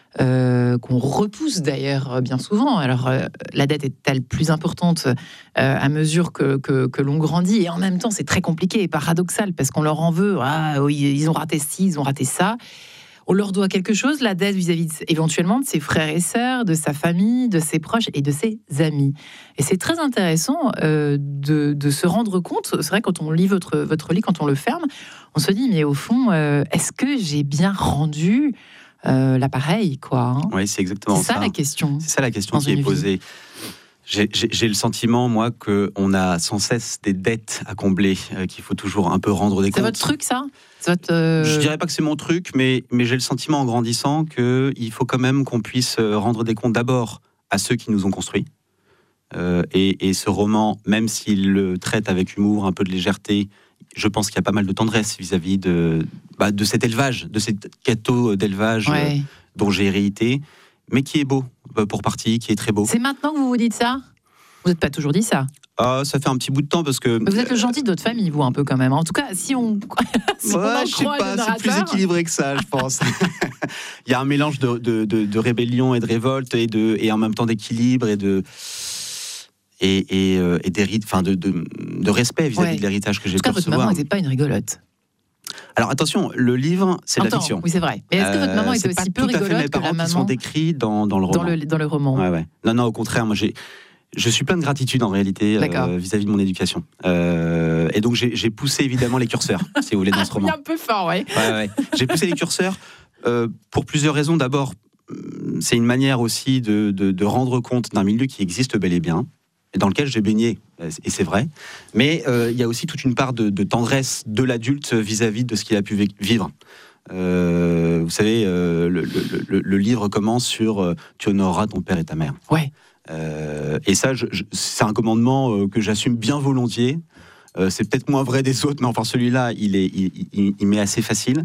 euh, qu'on repousse d'ailleurs bien souvent. Alors, euh, la dette est-elle plus importante euh, à mesure que, que, que l'on grandit? Et en même temps, c'est très compliqué et paradoxal parce qu'on leur en veut. Ah, oui, ils ont raté ci, ils ont raté ça. On leur doit quelque chose, la dette vis-à-vis de, éventuellement de ses frères et sœurs, de sa famille, de ses proches et de ses amis. Et c'est très intéressant euh, de, de se rendre compte, c'est vrai, quand on lit votre, votre livre, quand on le ferme, on se dit, mais au fond, euh, est-ce que j'ai bien rendu euh, l'appareil, quoi, hein? Oui, c'est exactement C'est ça, ça. la question. C'est ça la question Dans qui est une posée. J'ai, j'ai, j'ai le sentiment, moi, qu'on a sans cesse des dettes à combler, euh, qu'il faut toujours un peu rendre des C'est comptes. votre truc, ça? C'est votre, euh... Je dirais pas que c'est mon truc, mais, mais j'ai le sentiment en grandissant qu'il faut quand même qu'on puisse rendre des comptes d'abord à ceux qui nous ont construits. Euh, et, et ce roman, même s'il le traite avec humour, un peu de légèreté, je pense qu'il y a pas mal de tendresse vis-à-vis de, bah, de cet élevage, de cet gâteau d'élevage Ouais. euh, dont j'ai hérité, mais qui est beau, pour partie, qui est très beau. C'est maintenant que vous vous dites ça? Vous n'êtes pas toujours dit ça? Ah, ça fait un petit bout de temps parce que... Mais vous êtes le gentil de votre famille, vous, un peu quand même. En tout cas, si on, si on Ouais, en je sais croit pas, le c'est plus narrateur... équilibré que ça, je pense. Il y a un mélange de, de, de, de rébellion et de révolte et, de, et en même temps d'équilibre et de... Et, et, euh, et d'hérit- enfin de, de, de respect vis-à-vis Ouais. de l'héritage que j'ai En tout cas, pu votre recevoir. maman n'était pas une rigolote. Alors attention, le livre, c'est de la Attends, fiction. oui, c'est vrai. Mais est-ce que votre maman Euh, était c'est aussi pas peu tout à fait rigolote mes que la parents qui sont maman décrits dans, dans le roman. dans le, dans le roman? Ouais, ouais. Non, non, au contraire, moi j'ai... Je suis plein de gratitude en réalité D'accord. euh, vis-à-vis de mon éducation. Euh, et donc j'ai, j'ai poussé évidemment les curseurs, si vous voulez, dans ce roman. Il est un peu fort, ouais. Ouais, ouais. J'ai poussé les curseurs euh, pour plusieurs raisons. D'abord, c'est une manière aussi de, de, de rendre compte d'un milieu qui existe bel et bien, et dans lequel j'ai baigné, et c'est vrai. Mais euh, il y a aussi toute une part de, de tendresse de l'adulte vis-à-vis de ce qu'il a pu vivre. Euh, vous savez, euh, le, le, le, le livre commence sur euh, « Tu honoreras ton père et ta mère ». Ouais. Euh, et ça, je, je, c'est un commandement euh, que j'assume bien volontiers. Euh, c'est peut-être moins vrai des autres, mais enfin celui-là, il, est, il, il, il m'est assez facile.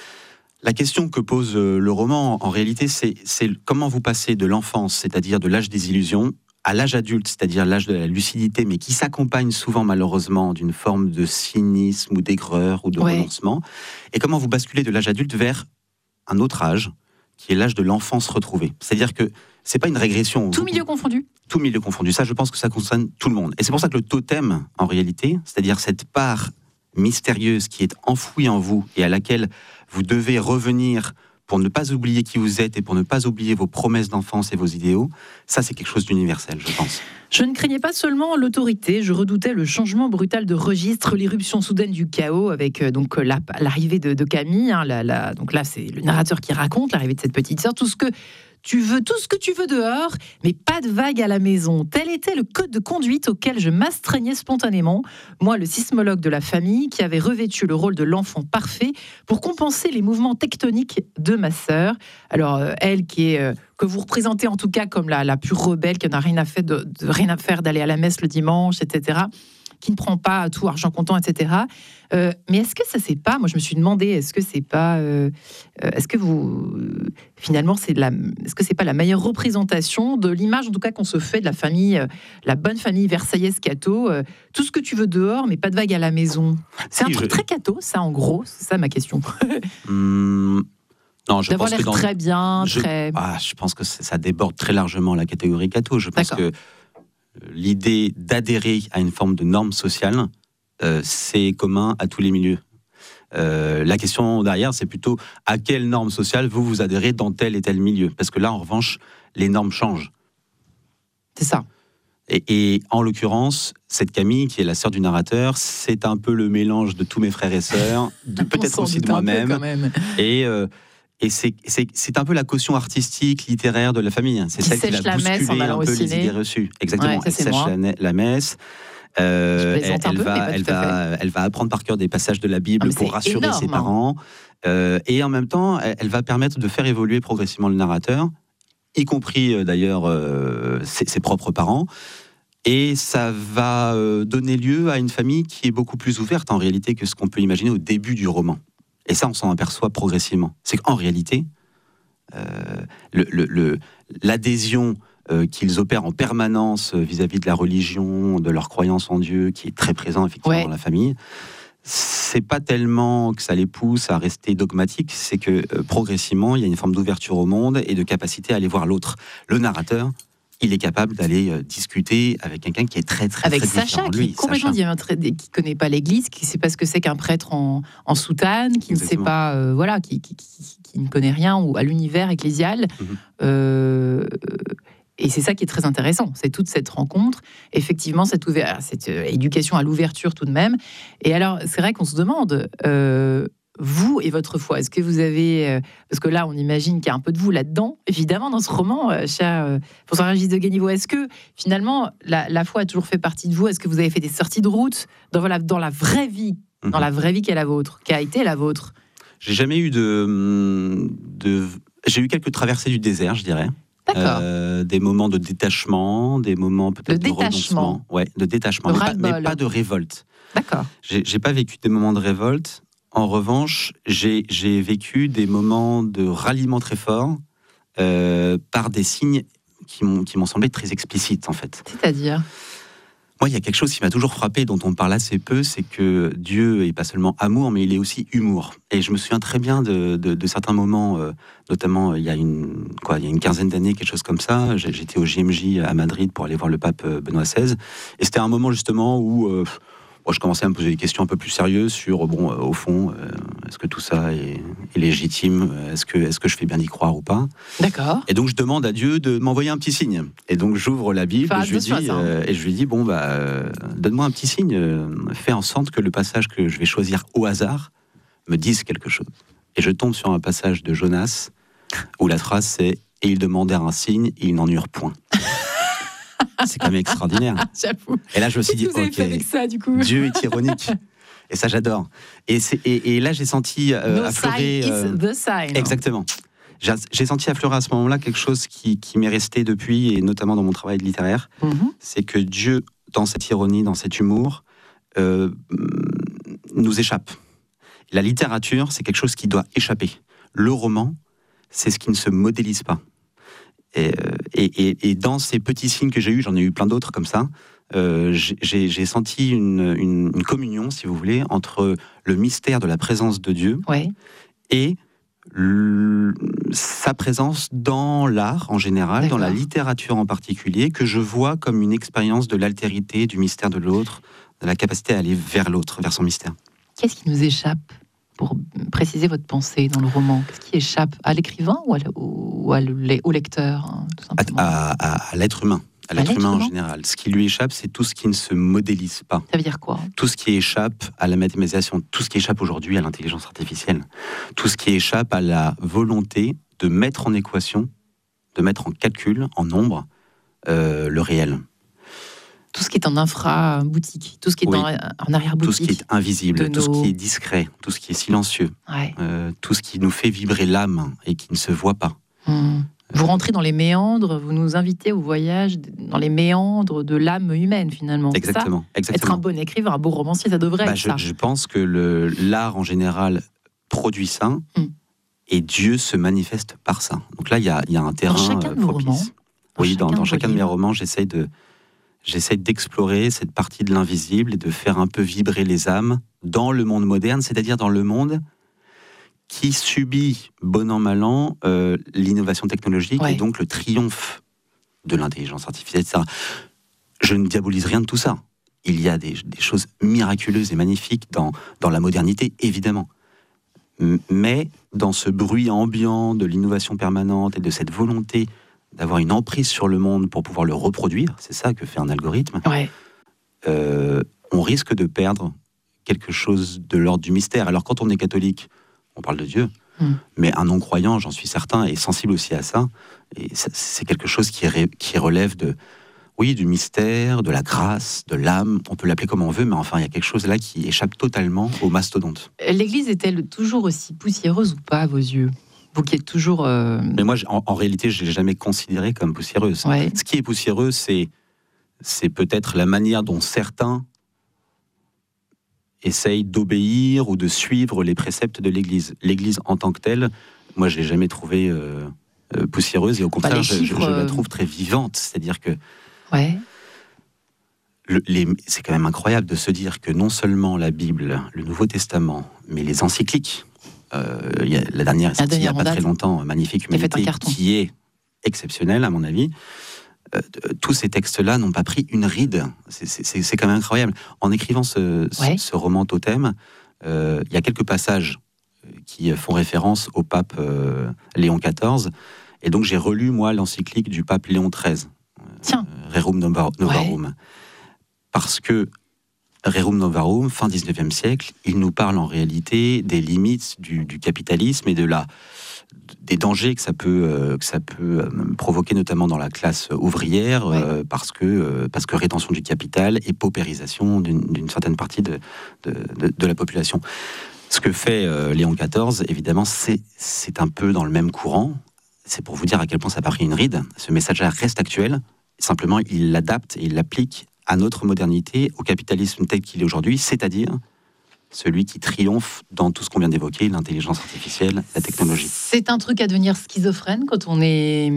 La question que pose euh, le roman, en réalité, c'est, c'est comment vous passez de l'enfance, c'est-à-dire de l'âge des illusions, à l'âge adulte, c'est-à-dire l'âge de la lucidité, mais qui s'accompagne souvent malheureusement d'une forme de cynisme ou d'aigreur ou de Ouais. renoncement, et comment vous basculez de l'âge adulte vers un autre âge, qui est l'âge de l'enfance retrouvée. C'est-à-dire que c'est pas une régression. Tout milieu confondu. Tout milieu confondu. Ça, je pense que ça concerne tout le monde. Et c'est pour ça que le totem, en réalité, c'est-à-dire cette part mystérieuse qui est enfouie en vous et à laquelle vous devez revenir pour ne pas oublier qui vous êtes et pour ne pas oublier vos promesses d'enfance et vos idéaux, ça, c'est quelque chose d'universel, je pense. Je ne craignais pas seulement l'autorité, je redoutais le changement brutal de registre, l'irruption soudaine du chaos avec euh, donc la, l'arrivée de, de Camille. Hein, la, la, donc là, c'est le narrateur qui raconte l'arrivée de cette petite sœur. Tout ce que tu veux, tout ce que tu veux dehors, mais pas de vague à la maison. Tel était le code de conduite auquel je m'astreignais spontanément. Moi, le sismologue de la famille, qui avait revêtu le rôle de l'enfant parfait pour compenser les mouvements tectoniques de ma sœur. Alors, euh, elle qui est... Euh, que vous représentez en tout cas comme la, la pure rebelle, qui n'a rien à faire, de, de, rien à faire d'aller à la messe le dimanche, et cetera. qui ne prend pas tout argent comptant, et cetera. Euh, mais est-ce que ça c'est pas, moi je me suis demandé, est-ce que c'est pas, euh, est-ce que vous, finalement c'est la, est-ce que c'est pas la meilleure représentation de l'image en tout cas qu'on se fait de la famille, euh, la bonne famille versaillaise catho, euh, tout ce que tu veux dehors, mais pas de vague à la maison. C'est si, un truc je... très catho, ça en gros, c'est ça ma question. Hum... Non, je D'avoir pense l'air que dans... très bien, je... très. Ah, je pense que ça déborde très largement la catégorie catho. Je pense D'accord. que l'idée d'adhérer à une forme de norme sociale, euh, c'est commun à tous les milieux. Euh, la question derrière, c'est plutôt à quelle norme sociale vous vous adhérez dans tel et tel milieu. Parce que là, en revanche, les normes changent. C'est ça. Et, et en l'occurrence, cette Camille, qui est la sœur du narrateur, c'est un peu le mélange de tous mes frères et sœurs, de, peut-être aussi de moi-même. Et euh, Et c'est, c'est, c'est un peu la caution artistique, littéraire de la famille. C'est qui celle qui va bousculer un peu les idées reçues. Exactement. Ouais, ça, elle sèche la, la messe. Euh, elle, elle, peu, va, elle, va, elle va apprendre par cœur des passages de la Bible ah, pour rassurer énorme, ses parents. Euh, et en même temps, elle, elle va permettre de faire évoluer progressivement le narrateur, y compris euh, d'ailleurs euh, ses, ses propres parents. Et ça va euh, donner lieu à une famille qui est beaucoup plus ouverte en réalité que ce qu'on peut imaginer au début du roman. Et ça, on s'en aperçoit progressivement. C'est qu'en réalité, euh, le, le, le, l'adhésion euh, qu'ils opèrent en permanence vis-à-vis de la religion, de leur croyance en Dieu, qui est très présent effectivement ouais. dans la famille, c'est pas tellement que ça les pousse à rester dogmatiques, c'est que euh, progressivement, il y a une forme d'ouverture au monde et de capacité à aller voir l'autre. Le narrateur, il est capable d'aller euh, discuter avec quelqu'un qui est très très avec très Sacha, différent de lui. lui. Qui est complètement diamétré, qui connaît pas l'Église, qui sait pas ce que c'est qu'un prêtre en, en soutane, qui Exactement. ne sait pas, euh, voilà, qui, qui, qui, qui ne connaît rien ou à l'univers ecclésial. Mm-hmm. Euh, et c'est ça qui est très intéressant, c'est toute cette rencontre, effectivement cette, ouver- cette euh, éducation à l'ouverture tout de même. Et alors c'est vrai qu'on se demande. Euh, Vous et votre foi, est-ce que vous avez... Parce que là, on imagine qu'il y a un peu de vous là-dedans, évidemment, dans ce roman, euh, cher euh, François Régis de Guéniveau. Est-ce que, finalement, la, la foi a toujours fait partie de vous? Est-ce que vous avez fait des sorties de route dans, voilà, dans la vraie vie, mmh. dans la vraie vie qui est la vôtre, qui a été la vôtre? J'ai jamais eu de... de... J'ai eu quelques traversées du désert, je dirais. D'accord. Euh, des moments de détachement, des moments peut-être de, de renoncement. Ouais, de détachement, mais pas, mais pas de révolte. D'accord. J'ai, j'ai pas vécu des moments de révolte. En revanche, j'ai, j'ai vécu des moments de ralliement très forts euh, par des signes qui m'ont, qui m'ont semblé très explicites, en fait. C'est-à-dire ? Moi, il y a quelque chose qui m'a toujours frappé, dont on parle assez peu, c'est que Dieu est pas seulement amour, mais il est aussi humour. Et je me souviens très bien de, de, de certains moments, euh, notamment il y a une, quoi, il y a une quinzaine d'années, quelque chose comme ça. J'étais au J M J à Madrid pour aller voir le pape Benoît seize. Et c'était un moment justement où... Euh, Moi, je commençais à me poser des questions un peu plus sérieuses sur, bon, euh, au fond, euh, est-ce que tout ça est, est légitime ? Est-ce que, est-ce que je fais bien d'y croire ou pas ? D'accord. Et donc, je demande à Dieu de m'envoyer un petit signe. Et donc, j'ouvre la Bible et je, lui dis, euh, et je lui dis, bon, bah, euh, donne-moi un petit signe. Euh, fais en sorte que le passage que je vais choisir au hasard me dise quelque chose. Et je tombe sur un passage de Jonas où la phrase c'est « Et ils demandèrent un signe, et ils n'en eurent point ». C'est quand même extraordinaire. J'avoue. Et là, je me suis dit, vous avez fait avec ça, du coup. Dieu est ironique. Et ça, j'adore. Et, c'est, et, et là, j'ai senti euh, no affleurer... sign euh, is the sign. Exactement. J'ai, j'ai senti affleurer à ce moment-là quelque chose qui, qui m'est resté depuis, et notamment dans mon travail littéraire. Mm-hmm. C'est que Dieu, dans cette ironie, dans cet humour, euh, nous échappe. La littérature, c'est quelque chose qui doit échapper. Le roman, c'est ce qui ne se modélise pas. Et, et, et dans ces petits signes que j'ai eus, j'en ai eu plein d'autres comme ça, euh, j'ai, j'ai senti une, une, une communion, si vous voulez, entre le mystère de la présence de Dieu ouais. et le, sa présence dans l'art en général, D'accord. dans la littérature en particulier, que je vois comme une expérience de l'altérité, du mystère de l'autre, de la capacité à aller vers l'autre, vers son mystère. Qu'est-ce qui nous échappe ? Pour préciser votre pensée dans le roman, qu'est-ce qui échappe à l'écrivain ou, à, ou à, au lecteur, hein, tout simplement à, à, à l'être humain, à, à l'être, l'être humain, humain en général. Ce qui lui échappe, c'est tout ce qui ne se modélise pas. Ça veut dire quoi ? Tout ce qui échappe à la mathématisation, tout ce qui échappe aujourd'hui à l'intelligence artificielle, tout ce qui échappe à la volonté de mettre en équation, de mettre en calcul, en nombre, euh, le réel. Tout ce qui est en infra-boutique, tout ce qui est oui. en, en arrière-boutique. Tout ce qui est invisible, tout nos... ce qui est discret, tout ce qui est silencieux, ouais. euh, tout ce qui nous fait vibrer l'âme et qui ne se voit pas. Mmh. Vous rentrez dans les méandres, vous nous invitez au voyage dans les méandres de l'âme humaine, finalement. Exactement, c'est ça exactement. Être un bon écrivain, un bon romancier, ça devrait bah, être je, ça. Je pense que le, l'art, en général, produit ça, mm. et Dieu se manifeste par ça. Donc là, il y a, y a un terrain dans chacun de vos propice. romans, oui, chacun dans, dans de chacun de mes romans, j'essaye de... J'essaie d'explorer cette partie de l'invisible et de faire un peu vibrer les âmes dans le monde moderne, c'est-à-dire dans le monde qui subit, bon an, mal an, euh, l'innovation technologique ouais. et donc le triomphe de l'intelligence artificielle, et cetera. Je ne diabolise rien de tout ça. Il y a des, des choses miraculeuses et magnifiques dans, dans la modernité, évidemment. Mais dans ce bruit ambiant de l'innovation permanente et de cette volonté d'avoir une emprise sur le monde pour pouvoir le reproduire, c'est ça que fait un algorithme, ouais. euh, on risque de perdre quelque chose de l'ordre du mystère. Alors quand on est catholique, on parle de Dieu, mm. mais un non-croyant, j'en suis certain, est sensible aussi à ça, et ça, c'est quelque chose qui, ré, qui relève de, oui, du mystère, de la grâce, de l'âme, on peut l'appeler comme on veut, mais enfin il y a quelque chose là qui échappe totalement au mastodonte. L'Église est-elle toujours aussi poussiéreuse ou pas à vos yeux ? Vous qui êtes toujours... Euh... Mais moi, en, en réalité, je ne l'ai jamais considérée comme poussiéreuse. Ouais. Ce qui est poussiéreux, c'est, c'est peut-être la manière dont certains essayent d'obéir ou de suivre les préceptes de l'Église. L'Église en tant que telle, moi, je ne l'ai jamais trouvée euh, euh, poussiéreuse, et au contraire, bah, je, chiffres, je, je la trouve très vivante. C'est-à-dire que... Ouais. Le, les, c'est quand même incroyable de se dire que non seulement la Bible, le Nouveau Testament, mais les encycliques... Euh, y a, la dernière, la il n'y a pas très longtemps, Magnifique Humanité, qui est exceptionnelle à mon avis. Euh, tous ces textes-là n'ont pas pris une ride. C'est, c'est, c'est quand même incroyable. En écrivant ce, ouais. ce, ce roman Totem, euh, il y a quelques passages qui font référence au pape euh, Léon quatorze. Et donc j'ai relu, moi, l'encyclique du pape Léon treize. Tiens. Euh, Rerum Novarum. Ouais. Parce que Rerum Novarum, fin dix-neuvième siècle, il nous parle en réalité des limites du, du capitalisme et de la, des dangers que ça peut, euh, que ça peut euh, provoquer, notamment dans la classe ouvrière, ouais. euh, parce, que, euh, parce que rétention du capital et paupérisation d'une, d'une certaine partie de, de, de, de la population. Ce que fait euh, Léon quatorze, évidemment, c'est, c'est un peu dans le même courant. C'est pour vous dire à quel point ça n'a pas pris une ride. Ce message-là reste actuel. Simplement, il l'adapte et il l'applique à notre modernité, au capitalisme tel qu'il est aujourd'hui, c'est-à-dire celui qui triomphe dans tout ce qu'on vient d'évoquer, l'intelligence artificielle, la technologie. C'est un truc à devenir schizophrène quand on est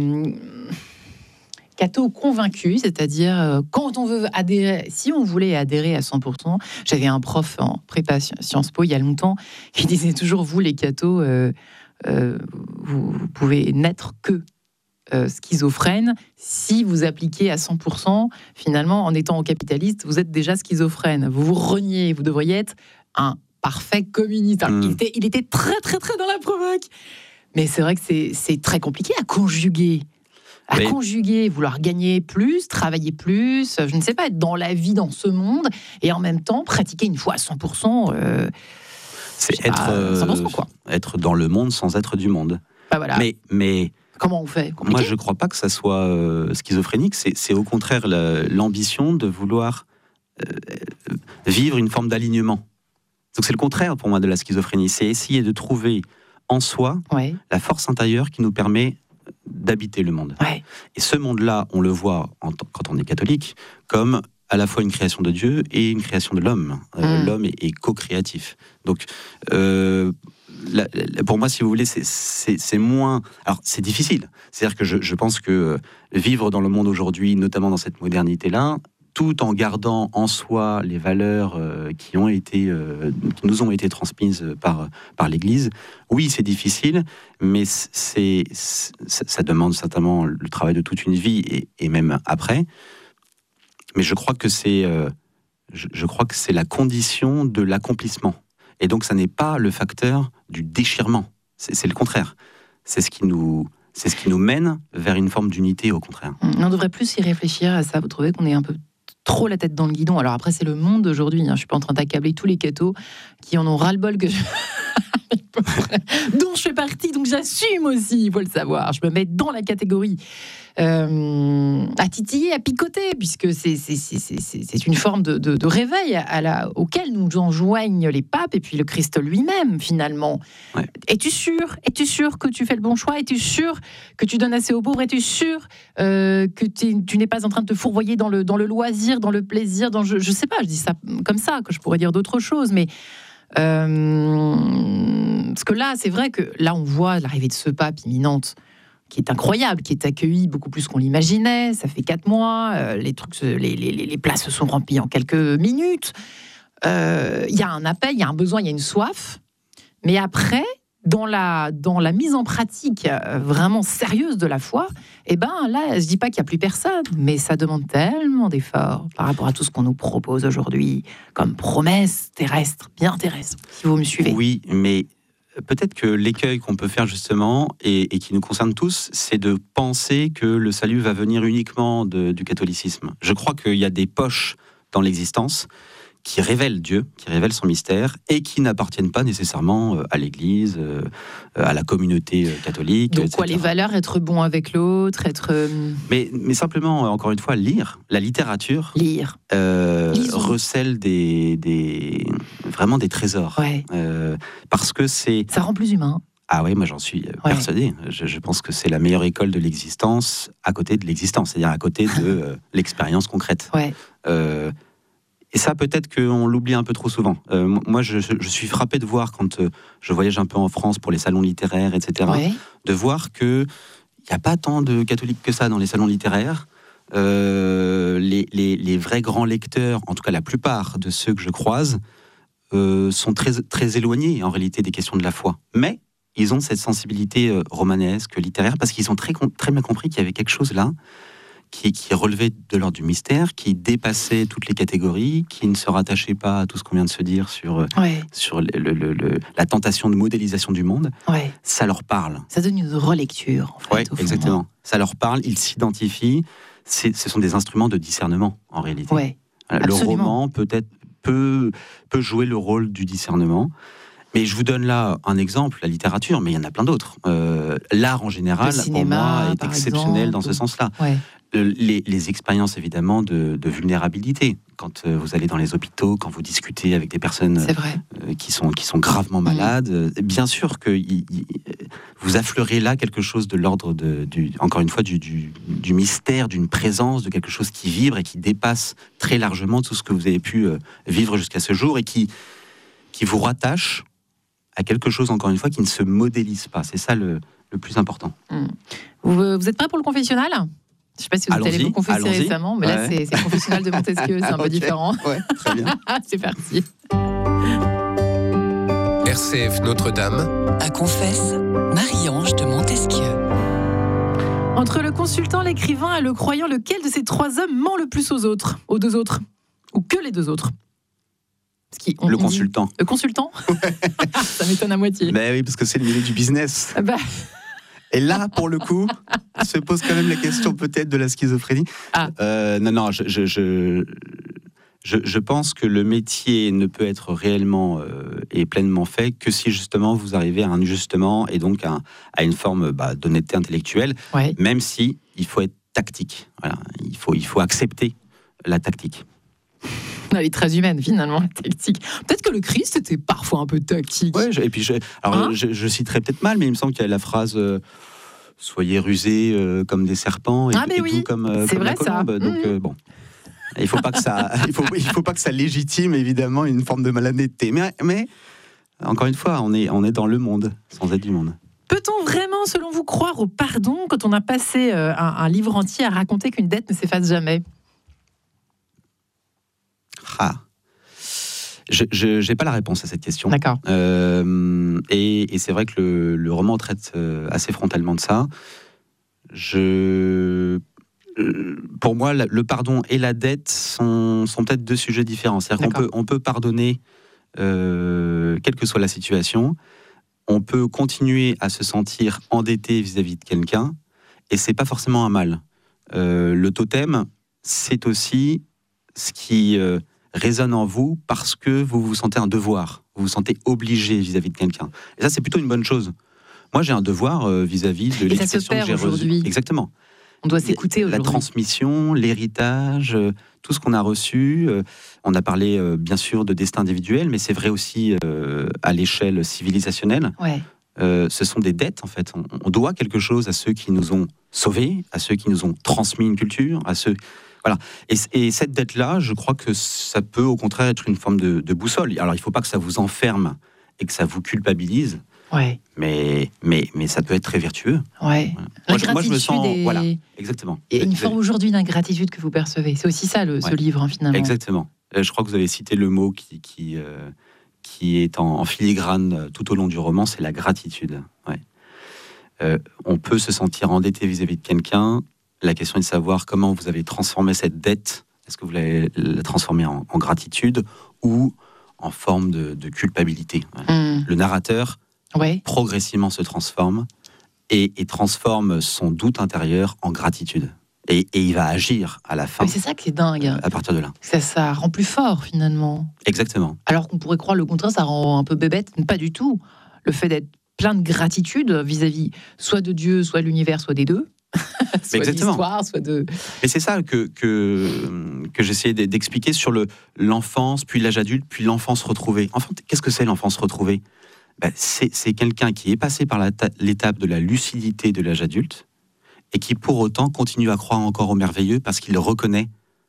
catho convaincu, c'est-à-dire quand on veut adhérer, si on voulait adhérer à cent pour cent, j'avais un prof en prépa Sciences Po il y a longtemps qui disait toujours, vous les cathos, euh, euh, vous, vous pouvez n'être que Euh, schizophrène, si vous appliquez à cent pour cent, finalement, en étant capitaliste, vous êtes déjà schizophrène. Vous vous reniez, vous devriez être un parfait communiste. Alors, mmh. il, était, il était très, très, très dans la provoque. Mais c'est vrai que c'est, c'est très compliqué à conjuguer. À Mais... conjuguer, vouloir gagner plus, travailler plus, je ne sais pas, être dans la vie, dans ce monde, et en même temps, pratiquer une foi à cent pour cent. Euh, c'est être, euh, cent pour cent, quoi. Être dans le monde sans être du monde. Bah voilà. Mais... mais... Comment on fait ? Compliqué. Moi, je ne crois pas que ça soit euh, schizophrénique. C'est, c'est au contraire la, l'ambition de vouloir euh, vivre une forme d'alignement. Donc c'est le contraire pour moi de la schizophrénie. C'est essayer de trouver en soi ouais. la force intérieure qui nous permet d'habiter le monde. Ouais. Et ce monde-là, on le voit en t- quand on est catholique comme à la fois une création de Dieu et une création de l'homme. Euh, mmh. L'homme est, est co-créatif. Donc... Euh, La, la, pour moi, si vous voulez, c'est, c'est, c'est moins... Alors, c'est difficile. C'est-à-dire que je, je pense que vivre dans le monde aujourd'hui, notamment dans cette modernité-là, tout en gardant en soi les valeurs euh, qui ont été, euh, qui nous ont été transmises par, par l'Église, oui, c'est difficile, mais c'est, c'est, ça demande certainement le travail de toute une vie, et, et même après. Mais je crois que c'est, euh, je, je crois que c'est la condition de l'accomplissement. Et donc, ça n'est pas le facteur du déchirement. C'est, c'est le contraire. C'est ce qui nous, c'est ce qui nous mène vers une forme d'unité, au contraire. On devrait plus y réfléchir à ça. Vous trouvez qu'on est un peu trop la tête dans le guidon ? Alors après, c'est le monde d'aujourd'hui. Hein. Je ne suis pas en train d'accabler tous les cathos qui en ont ras-le-bol que je... dont je fais partie, donc j'assume aussi, il faut le savoir. Je me mets dans la catégorie euh, à titiller, à picoter, puisque c'est, c'est, c'est, c'est, c'est une forme de, de, de réveil à la, auquel nous enjoignent les papes et puis le Christ lui-même, finalement. Ouais. Es-tu sûr Es-tu sûr que tu fais le bon choix? Es-tu sûr que tu donnes assez aux pauvres? Es-tu sûr euh, que tu n'es pas en train de te fourvoyer dans le, dans le loisir, dans le plaisir, dans, je, je sais pas, je dis ça comme ça, que je pourrais dire d'autres choses, mais euh, parce que là, c'est vrai que là, on voit l'arrivée de ce pape imminente, qui est incroyable, qui est accueilli beaucoup plus qu'on l'imaginait. Ça fait quatre mois, euh, les trucs, les, les, les places se sont remplies en quelques minutes. Il euh, y a un appel, il y a un besoin, il y a une soif. Mais après, dans la, dans la mise en pratique euh, vraiment sérieuse de la foi, eh ben là, je dis pas qu'il n'y a plus personne, mais ça demande tellement d'efforts par rapport à tout ce qu'on nous propose aujourd'hui comme promesse terrestre, bien terrestre, si vous me suivez. Oui, mais peut-être que l'écueil qu'on peut faire justement, et, et qui nous concerne tous, c'est de penser que le salut va venir uniquement de, du catholicisme. Je crois qu'il y a des poches dans l'existence qui révèlent Dieu, qui révèlent son mystère, et qui n'appartiennent pas nécessairement à l'Église, à la communauté catholique. Donc et cetera. quoi, les valeurs, être bon avec l'autre, être... Mais, mais simplement, encore une fois, lire. La littérature lire. Euh, recèle des, des, vraiment des trésors. Ouais. Euh, parce que c'est... Ça rend plus humain. Ah oui, moi j'en suis persuadé. Ouais. Je, je pense que c'est la meilleure école de l'existence à côté de l'existence, c'est-à-dire à côté de euh, l'expérience concrète. Ouais. Euh, Et ça, peut-être qu'on l'oublie un peu trop souvent. Euh, moi, je, je suis frappé de voir, quand euh, je voyage un peu en France pour les salons littéraires, et cetera, ouais. de voir qu'il n'y a pas tant de catholiques que ça dans les salons littéraires. Euh, les, les, les vrais grands lecteurs, en tout cas la plupart de ceux que je croise, euh, sont très, très éloignés, en réalité, des questions de la foi. Mais ils ont cette sensibilité euh, romanesque, littéraire, parce qu'ils ont très, très bien compris qu'il y avait quelque chose là, Qui, qui relevait de l'ordre du mystère, qui dépassait toutes les catégories, qui ne se rattachait pas à tout ce qu'on vient de se dire sur, ouais. sur le, le, le, la tentation de modélisation du monde. Ouais. Ça leur parle. Ça donne une relecture, en fait. Oui, exactement. Ça leur parle, ils s'identifient. C'est, ce sont des instruments de discernement, en réalité. Ouais, le roman peut-être peut, peut jouer le rôle du discernement. Mais je vous donne là un exemple, la littérature, mais il y en a plein d'autres. Euh, l'art en général, cinéma, pour moi, est exceptionnel exemple, dans ce sens-là. Ouais. Les, les expériences, évidemment, de, de vulnérabilité. Quand euh, vous allez dans les hôpitaux, quand vous discutez avec des personnes euh, qui, sont, qui sont gravement malades, mmh. euh, bien sûr que y, y, vous affleurez là quelque chose de l'ordre, de, du, encore une fois, du, du, du mystère, d'une présence, de quelque chose qui vibre et qui dépasse très largement tout ce que vous avez pu euh, vivre jusqu'à ce jour et qui, qui vous rattache à quelque chose, encore une fois, qui ne se modélise pas. C'est ça le, le plus important. Mmh. Vous, vous êtes prêts pour le confessionnel ? Je ne sais pas si vous allez vous confesser allons-y. récemment, mais ouais. là, c'est, c'est le confessionnal de Montesquieu, c'est un okay. peu différent. Ouais, très bien. C'est parti. R C F Notre-Dame. À confesse, Marie-Ange de Montesquieu. Entre le consultant, l'écrivain et le croyant, lequel de ces trois hommes ment le plus aux autres, aux deux autres, ou que les deux autres ? Qui, on, le on consultant. Dit, le consultant Ça m'étonne à moitié. Ben oui, parce que c'est le milieu du business. Bah... Et là, pour le coup, se pose quand même la question peut-être de la schizophrénie. Ah. Euh, non, non, je, je, je, je, je pense que le métier ne peut être réellement euh, et pleinement fait que si justement vous arrivez à un ajustement et donc à, à une forme bah, d'honnêteté intellectuelle, ouais. même si il faut être tactique. Voilà, il faut, il faut accepter la tactique. Elle est très humaine, finalement, la tactique. Peut-être que le Christ était parfois un peu tactique. Ouais, je, et puis je, alors, hein je, je citerai peut-être mal, mais il me semble qu'il y a la phrase euh, « Soyez rusés euh, comme des serpents et, ah, mais et oui. tout comme, euh, c'est comme vrai, la colombe. » Donc, mmh. euh, bon, il ne faut, pas que ça, il faut, il faut pas que ça légitime, évidemment, une forme de malhonnêteté. Mais, mais encore une fois, on est, on est dans le monde, sans être du monde. Peut-on vraiment, selon vous, croire au pardon quand on a passé euh, un, un livre entier à raconter qu'une dette ne s'efface jamais ? Ah. Je n'ai pas la réponse à cette question. D'accord. Euh, et, et c'est vrai que le, le roman traite euh, assez frontalement de ça. Je, euh, pour moi, la, le pardon et la dette sont, sont peut-être deux sujets différents. C'est-à-dire qu'on peut, on peut pardonner, euh, quelle que soit la situation. On peut continuer à se sentir endetté vis-à-vis de quelqu'un. Et c'est pas forcément un mal. Euh, le totem, c'est aussi ce qui... Euh, résonne en vous parce que vous vous sentez un devoir, vous vous sentez obligé vis-à-vis de quelqu'un. Et ça, c'est plutôt une bonne chose. Moi, j'ai un devoir euh, vis-à-vis de Et ça se l'éducation que perd j'ai reçue. aujourd'hui. Exactement. On doit s'écouter aujourd'hui. La transmission, l'héritage, euh, tout ce qu'on a reçu. Euh, on a parlé, euh, bien sûr, de destin individuel, mais c'est vrai aussi euh, à l'échelle civilisationnelle. Ouais. Euh, ce sont des dettes, en fait. On, on doit quelque chose à ceux qui nous ont sauvés, à ceux qui nous ont transmis une culture, à ceux... Voilà. Et, et cette dette-là, je crois que ça peut, au contraire, être une forme de, de boussole. Alors, il ne faut pas que ça vous enferme et que ça vous culpabilise. Ouais. Mais, mais, mais ça peut être très vertueux. Ouais. Voilà. La Moi, je, moi, je me sens... est... Voilà, exactement. Il y a une Vous forme avez... aujourd'hui d'ingratitude que vous percevez. C'est aussi ça, le, ce Ouais. livre, hein, finalement. Exactement. Je crois que vous avez cité le mot qui, qui, euh, qui est en, en filigrane tout au long du roman, c'est la gratitude. Ouais. Euh, on peut se sentir endetté vis-à-vis de quelqu'un. La question est de savoir comment vous avez transformé cette dette. Est-ce que vous l'avez la transformée en, en gratitude ou en forme de, de culpabilité? Ouais. Mmh. Le narrateur, ouais. progressivement se transforme et, et transforme son doute intérieur en gratitude. Et, et il va agir à la fin. Mais c'est ça qui est dingue. Euh, à partir de là. Ça, ça rend plus fort, finalement. Exactement. Alors qu'on pourrait croire le contraire, ça rend un peu bébête. Pas du tout. Le fait d'être plein de gratitude vis-à-vis soit de Dieu, soit de l'univers, soit des deux. soit Exactement. de l'histoire, soit de... Et c'est ça que, que, que j'essayais d'expliquer sur le, l'enfance, puis l'âge adulte, puis l'enfance retrouvée. Enfin, qu'est-ce que c'est l'enfance retrouvée? Ben, c'est, c'est quelqu'un qui est passé par la ta- l'étape de la lucidité de l'âge adulte et qui pour autant continue à croire encore au merveilleux parce qu'il reconnaît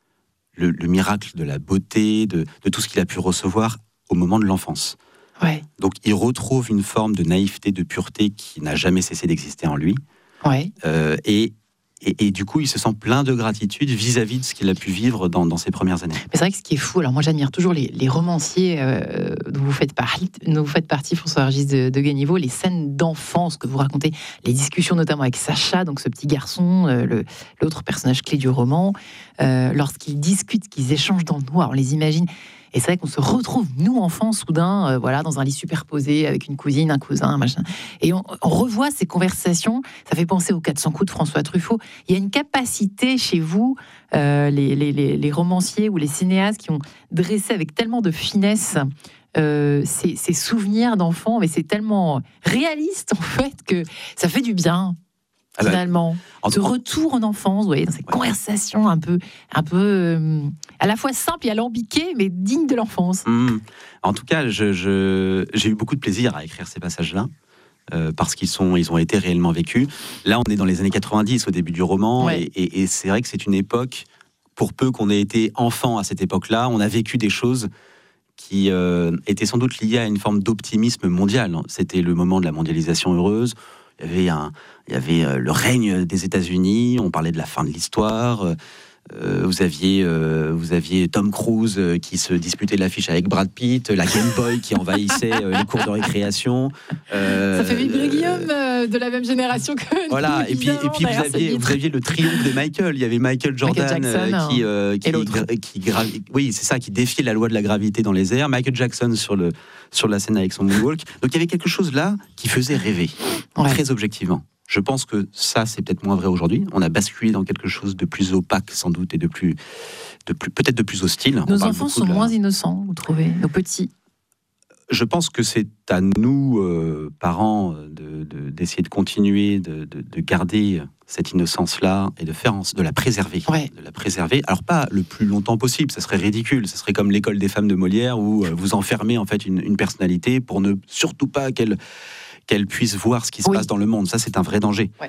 le, le miracle de la beauté, de, de tout ce qu'il a pu recevoir au moment de l'enfance. Ouais. Donc il retrouve une forme de naïveté, de pureté qui n'a jamais cessé d'exister en lui. Ouais. Euh, et, et, et du coup, il se sent plein de gratitude vis-à-vis de ce qu'il a pu vivre dans, dans ses premières années. Mais c'est vrai que ce qui est fou, alors moi j'admire toujours les, les romanciers euh, dont, vous faites partie, dont vous faites partie, François Régis de, de Ganiveau, les scènes d'enfance que vous racontez, les discussions notamment avec Sacha, donc ce petit garçon, euh, le, l'autre personnage clé du roman, euh, lorsqu'ils discutent, qu'ils échangent dans le noir, on les imagine. Et c'est vrai qu'on se retrouve, nous, enfants, soudain, euh, voilà, dans un lit superposé avec une cousine, un cousin, machin. Et on, on revoit ces conversations. Ça fait penser aux quatre cents coups de François Truffaut. Il y a une capacité chez vous, euh, les, les, les, les romanciers ou les cinéastes qui ont dressé avec tellement de finesse euh, ces, ces souvenirs d'enfants, mais c'est tellement réaliste, en fait, que ça fait du bien. Finalement, ah bah, ce retour en enfance, vous voyez, dans ces ouais. conversations un peu, un peu euh, à la fois simples et alambiquées, mais dignes de l'enfance. Mmh. En tout cas, je, je, j'ai eu beaucoup de plaisir à écrire ces passages-là, euh, parce qu'ils sont, ils ont été réellement vécus. Là, on est dans les années quatre-vingt-dix, au début du roman, ouais. et, et, et c'est vrai que c'est une époque, pour peu qu'on ait été enfant à cette époque-là, on a vécu des choses qui euh, étaient sans doute liées à une forme d'optimisme mondial. C'était le moment de la mondialisation heureuse. Il y avait, un, il y avait euh, le règne des États-Unis, on parlait de la fin de l'histoire. Euh, vous, aviez, euh, vous aviez Tom Cruise euh, qui se disputait l'affiche avec Brad Pitt, la Game Boy qui envahissait euh, les cours de récréation. Euh, Ça fait vibrer Guillaume euh, de la même génération que nous. Voilà, et puis, et puis vous, aviez, vous aviez le triomphe de Michael. Il y avait Michael Jordan Michael Jackson, qui, euh, qui, qui, qui gra- oui, c'est ça, qui défiait la loi de la gravité dans les airs. Michael Jackson sur, le, sur la scène avec son moonwalk. Donc il y avait quelque chose là qui faisait rêver, ouais. très objectivement. Je pense que ça, c'est peut-être moins vrai aujourd'hui. On a basculé dans quelque chose de plus opaque, sans doute, et de plus, de plus peut-être de plus hostile. Nos enfants sont la... moins innocents, vous trouvez, nos petits? Je pense que c'est à nous, euh, parents, de, de, d'essayer de continuer, de, de, de garder cette innocence-là et de faire en, de la préserver, ouais. de la préserver. Alors pas le plus longtemps possible, ça serait ridicule. Ça serait comme l'école des femmes de Molière où euh, vous enfermez en fait une, une personnalité pour ne surtout pas qu'elle qu'elle puisse voir ce qui se oui. passe dans le monde. Ça, c'est un vrai danger. Ouais.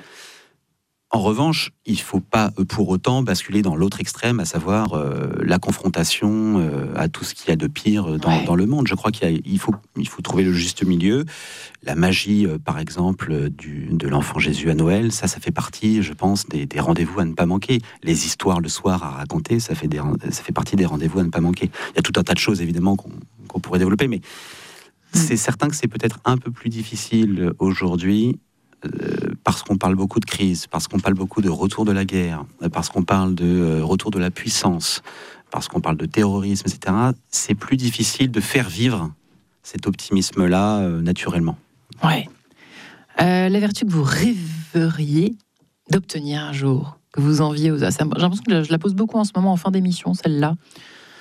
En revanche, il ne faut pas pour autant basculer dans l'autre extrême, à savoir euh, la confrontation euh, à tout ce qu'il y a de pire dans, ouais. dans le monde. Je crois qu'il y a, il faut, il faut trouver le juste milieu. La magie, euh, par exemple, du, de l'enfant Jésus à Noël, ça, ça fait partie, je pense, des, des rendez-vous à ne pas manquer. Les histoires le soir à raconter, ça fait, des, ça fait partie des rendez-vous à ne pas manquer. Il y a tout un tas de choses, évidemment, qu'on, qu'on pourrait développer, mais c'est certain que c'est peut-être un peu plus difficile aujourd'hui euh, parce qu'on parle beaucoup de crise, parce qu'on parle beaucoup de retour de la guerre, parce qu'on parle de euh, retour de la puissance, parce qu'on parle de terrorisme, et cetera. C'est plus difficile de faire vivre cet optimisme-là euh, naturellement. Ouais. Euh, la vertu que vous rêveriez d'obtenir un jour, que vous enviez aux... J'ai l'impression que je la pose beaucoup en ce moment en fin d'émission, celle-là.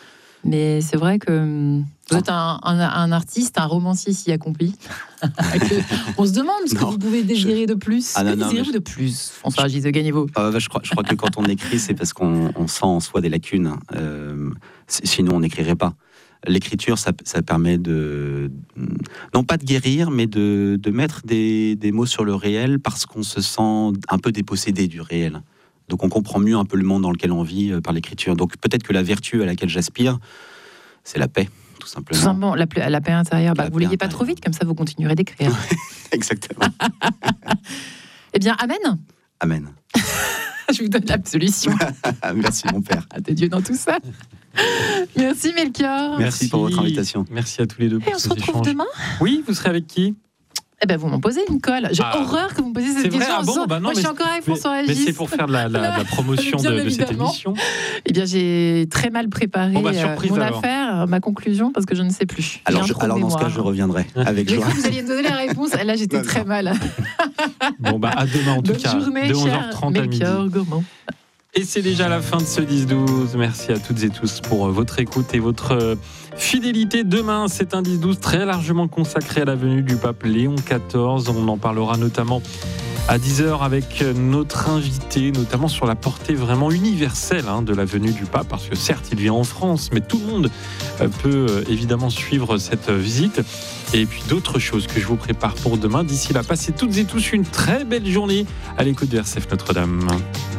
Mais c'est vrai que vous êtes un, un, un artiste, un romancier si accompli. On se demande ce que non, vous pouvez désirer je... de plus. Ah, que désirez-vous je... de plus, François Agis de Gagnez-vous? euh, bah, je, crois, je crois que quand on écrit, c'est parce qu'on on sent en soi des lacunes. Euh, sinon, on n'écrirait pas. L'écriture, ça, ça permet de, non pas de guérir, mais de, de mettre des, des mots sur le réel parce qu'on se sent un peu dépossédé du réel. Donc on comprend mieux un peu le monde dans lequel on vit euh, par l'écriture. Donc peut-être que la vertu à laquelle j'aspire, c'est la paix, tout simplement. Tout simplement, la, la paix intérieure. Bah, vous ne l'ayez pas trop vite, comme ça vous continuerez d'écrire. Exactement. Eh bien, amen. Amen. Je vous donne l'absolution. Merci mon père. Ah, t'es Dieu dans tout ça. Merci Melchior. Merci, Merci pour votre invitation. Merci à tous les deux pour Et on ces se retrouve échanges. demain. Oui, vous serez avec qui? Eh ben, vous m'en posez une colle. J'ai ah, horreur que vous me posiez cette question. Ah bon, bah non, Moi, je suis encore avec François Agis. Mais c'est pour faire de la, la, la promotion de, de cette émission. Eh bien, j'ai très mal préparé bon, bah, surprise, mon alors. affaire, ma conclusion, parce que je ne sais plus. Alors, je, alors dans ce cas, je reviendrai avec joie. Vous alliez me donner la réponse. Là, j'étais très mal. Bon, bah, à demain, en tout Bonne cas, journée, de onze heures trente à midi. Gourmand. Et c'est déjà la fin de ce dix douze. Merci à toutes et tous pour votre écoute et votre fidélité. Demain, c'est un dix douze très largement consacré à la venue du pape Léon quatorze. On en parlera notamment à dix heures avec notre invité, notamment sur la portée vraiment universelle hein, de la venue du pape, parce que certes, il vient en France, mais tout le monde peut évidemment suivre cette visite. Et puis d'autres choses que je vous prépare pour demain. D'ici là, passez toutes et tous une très belle journée à l'écoute de R C F Notre-Dame.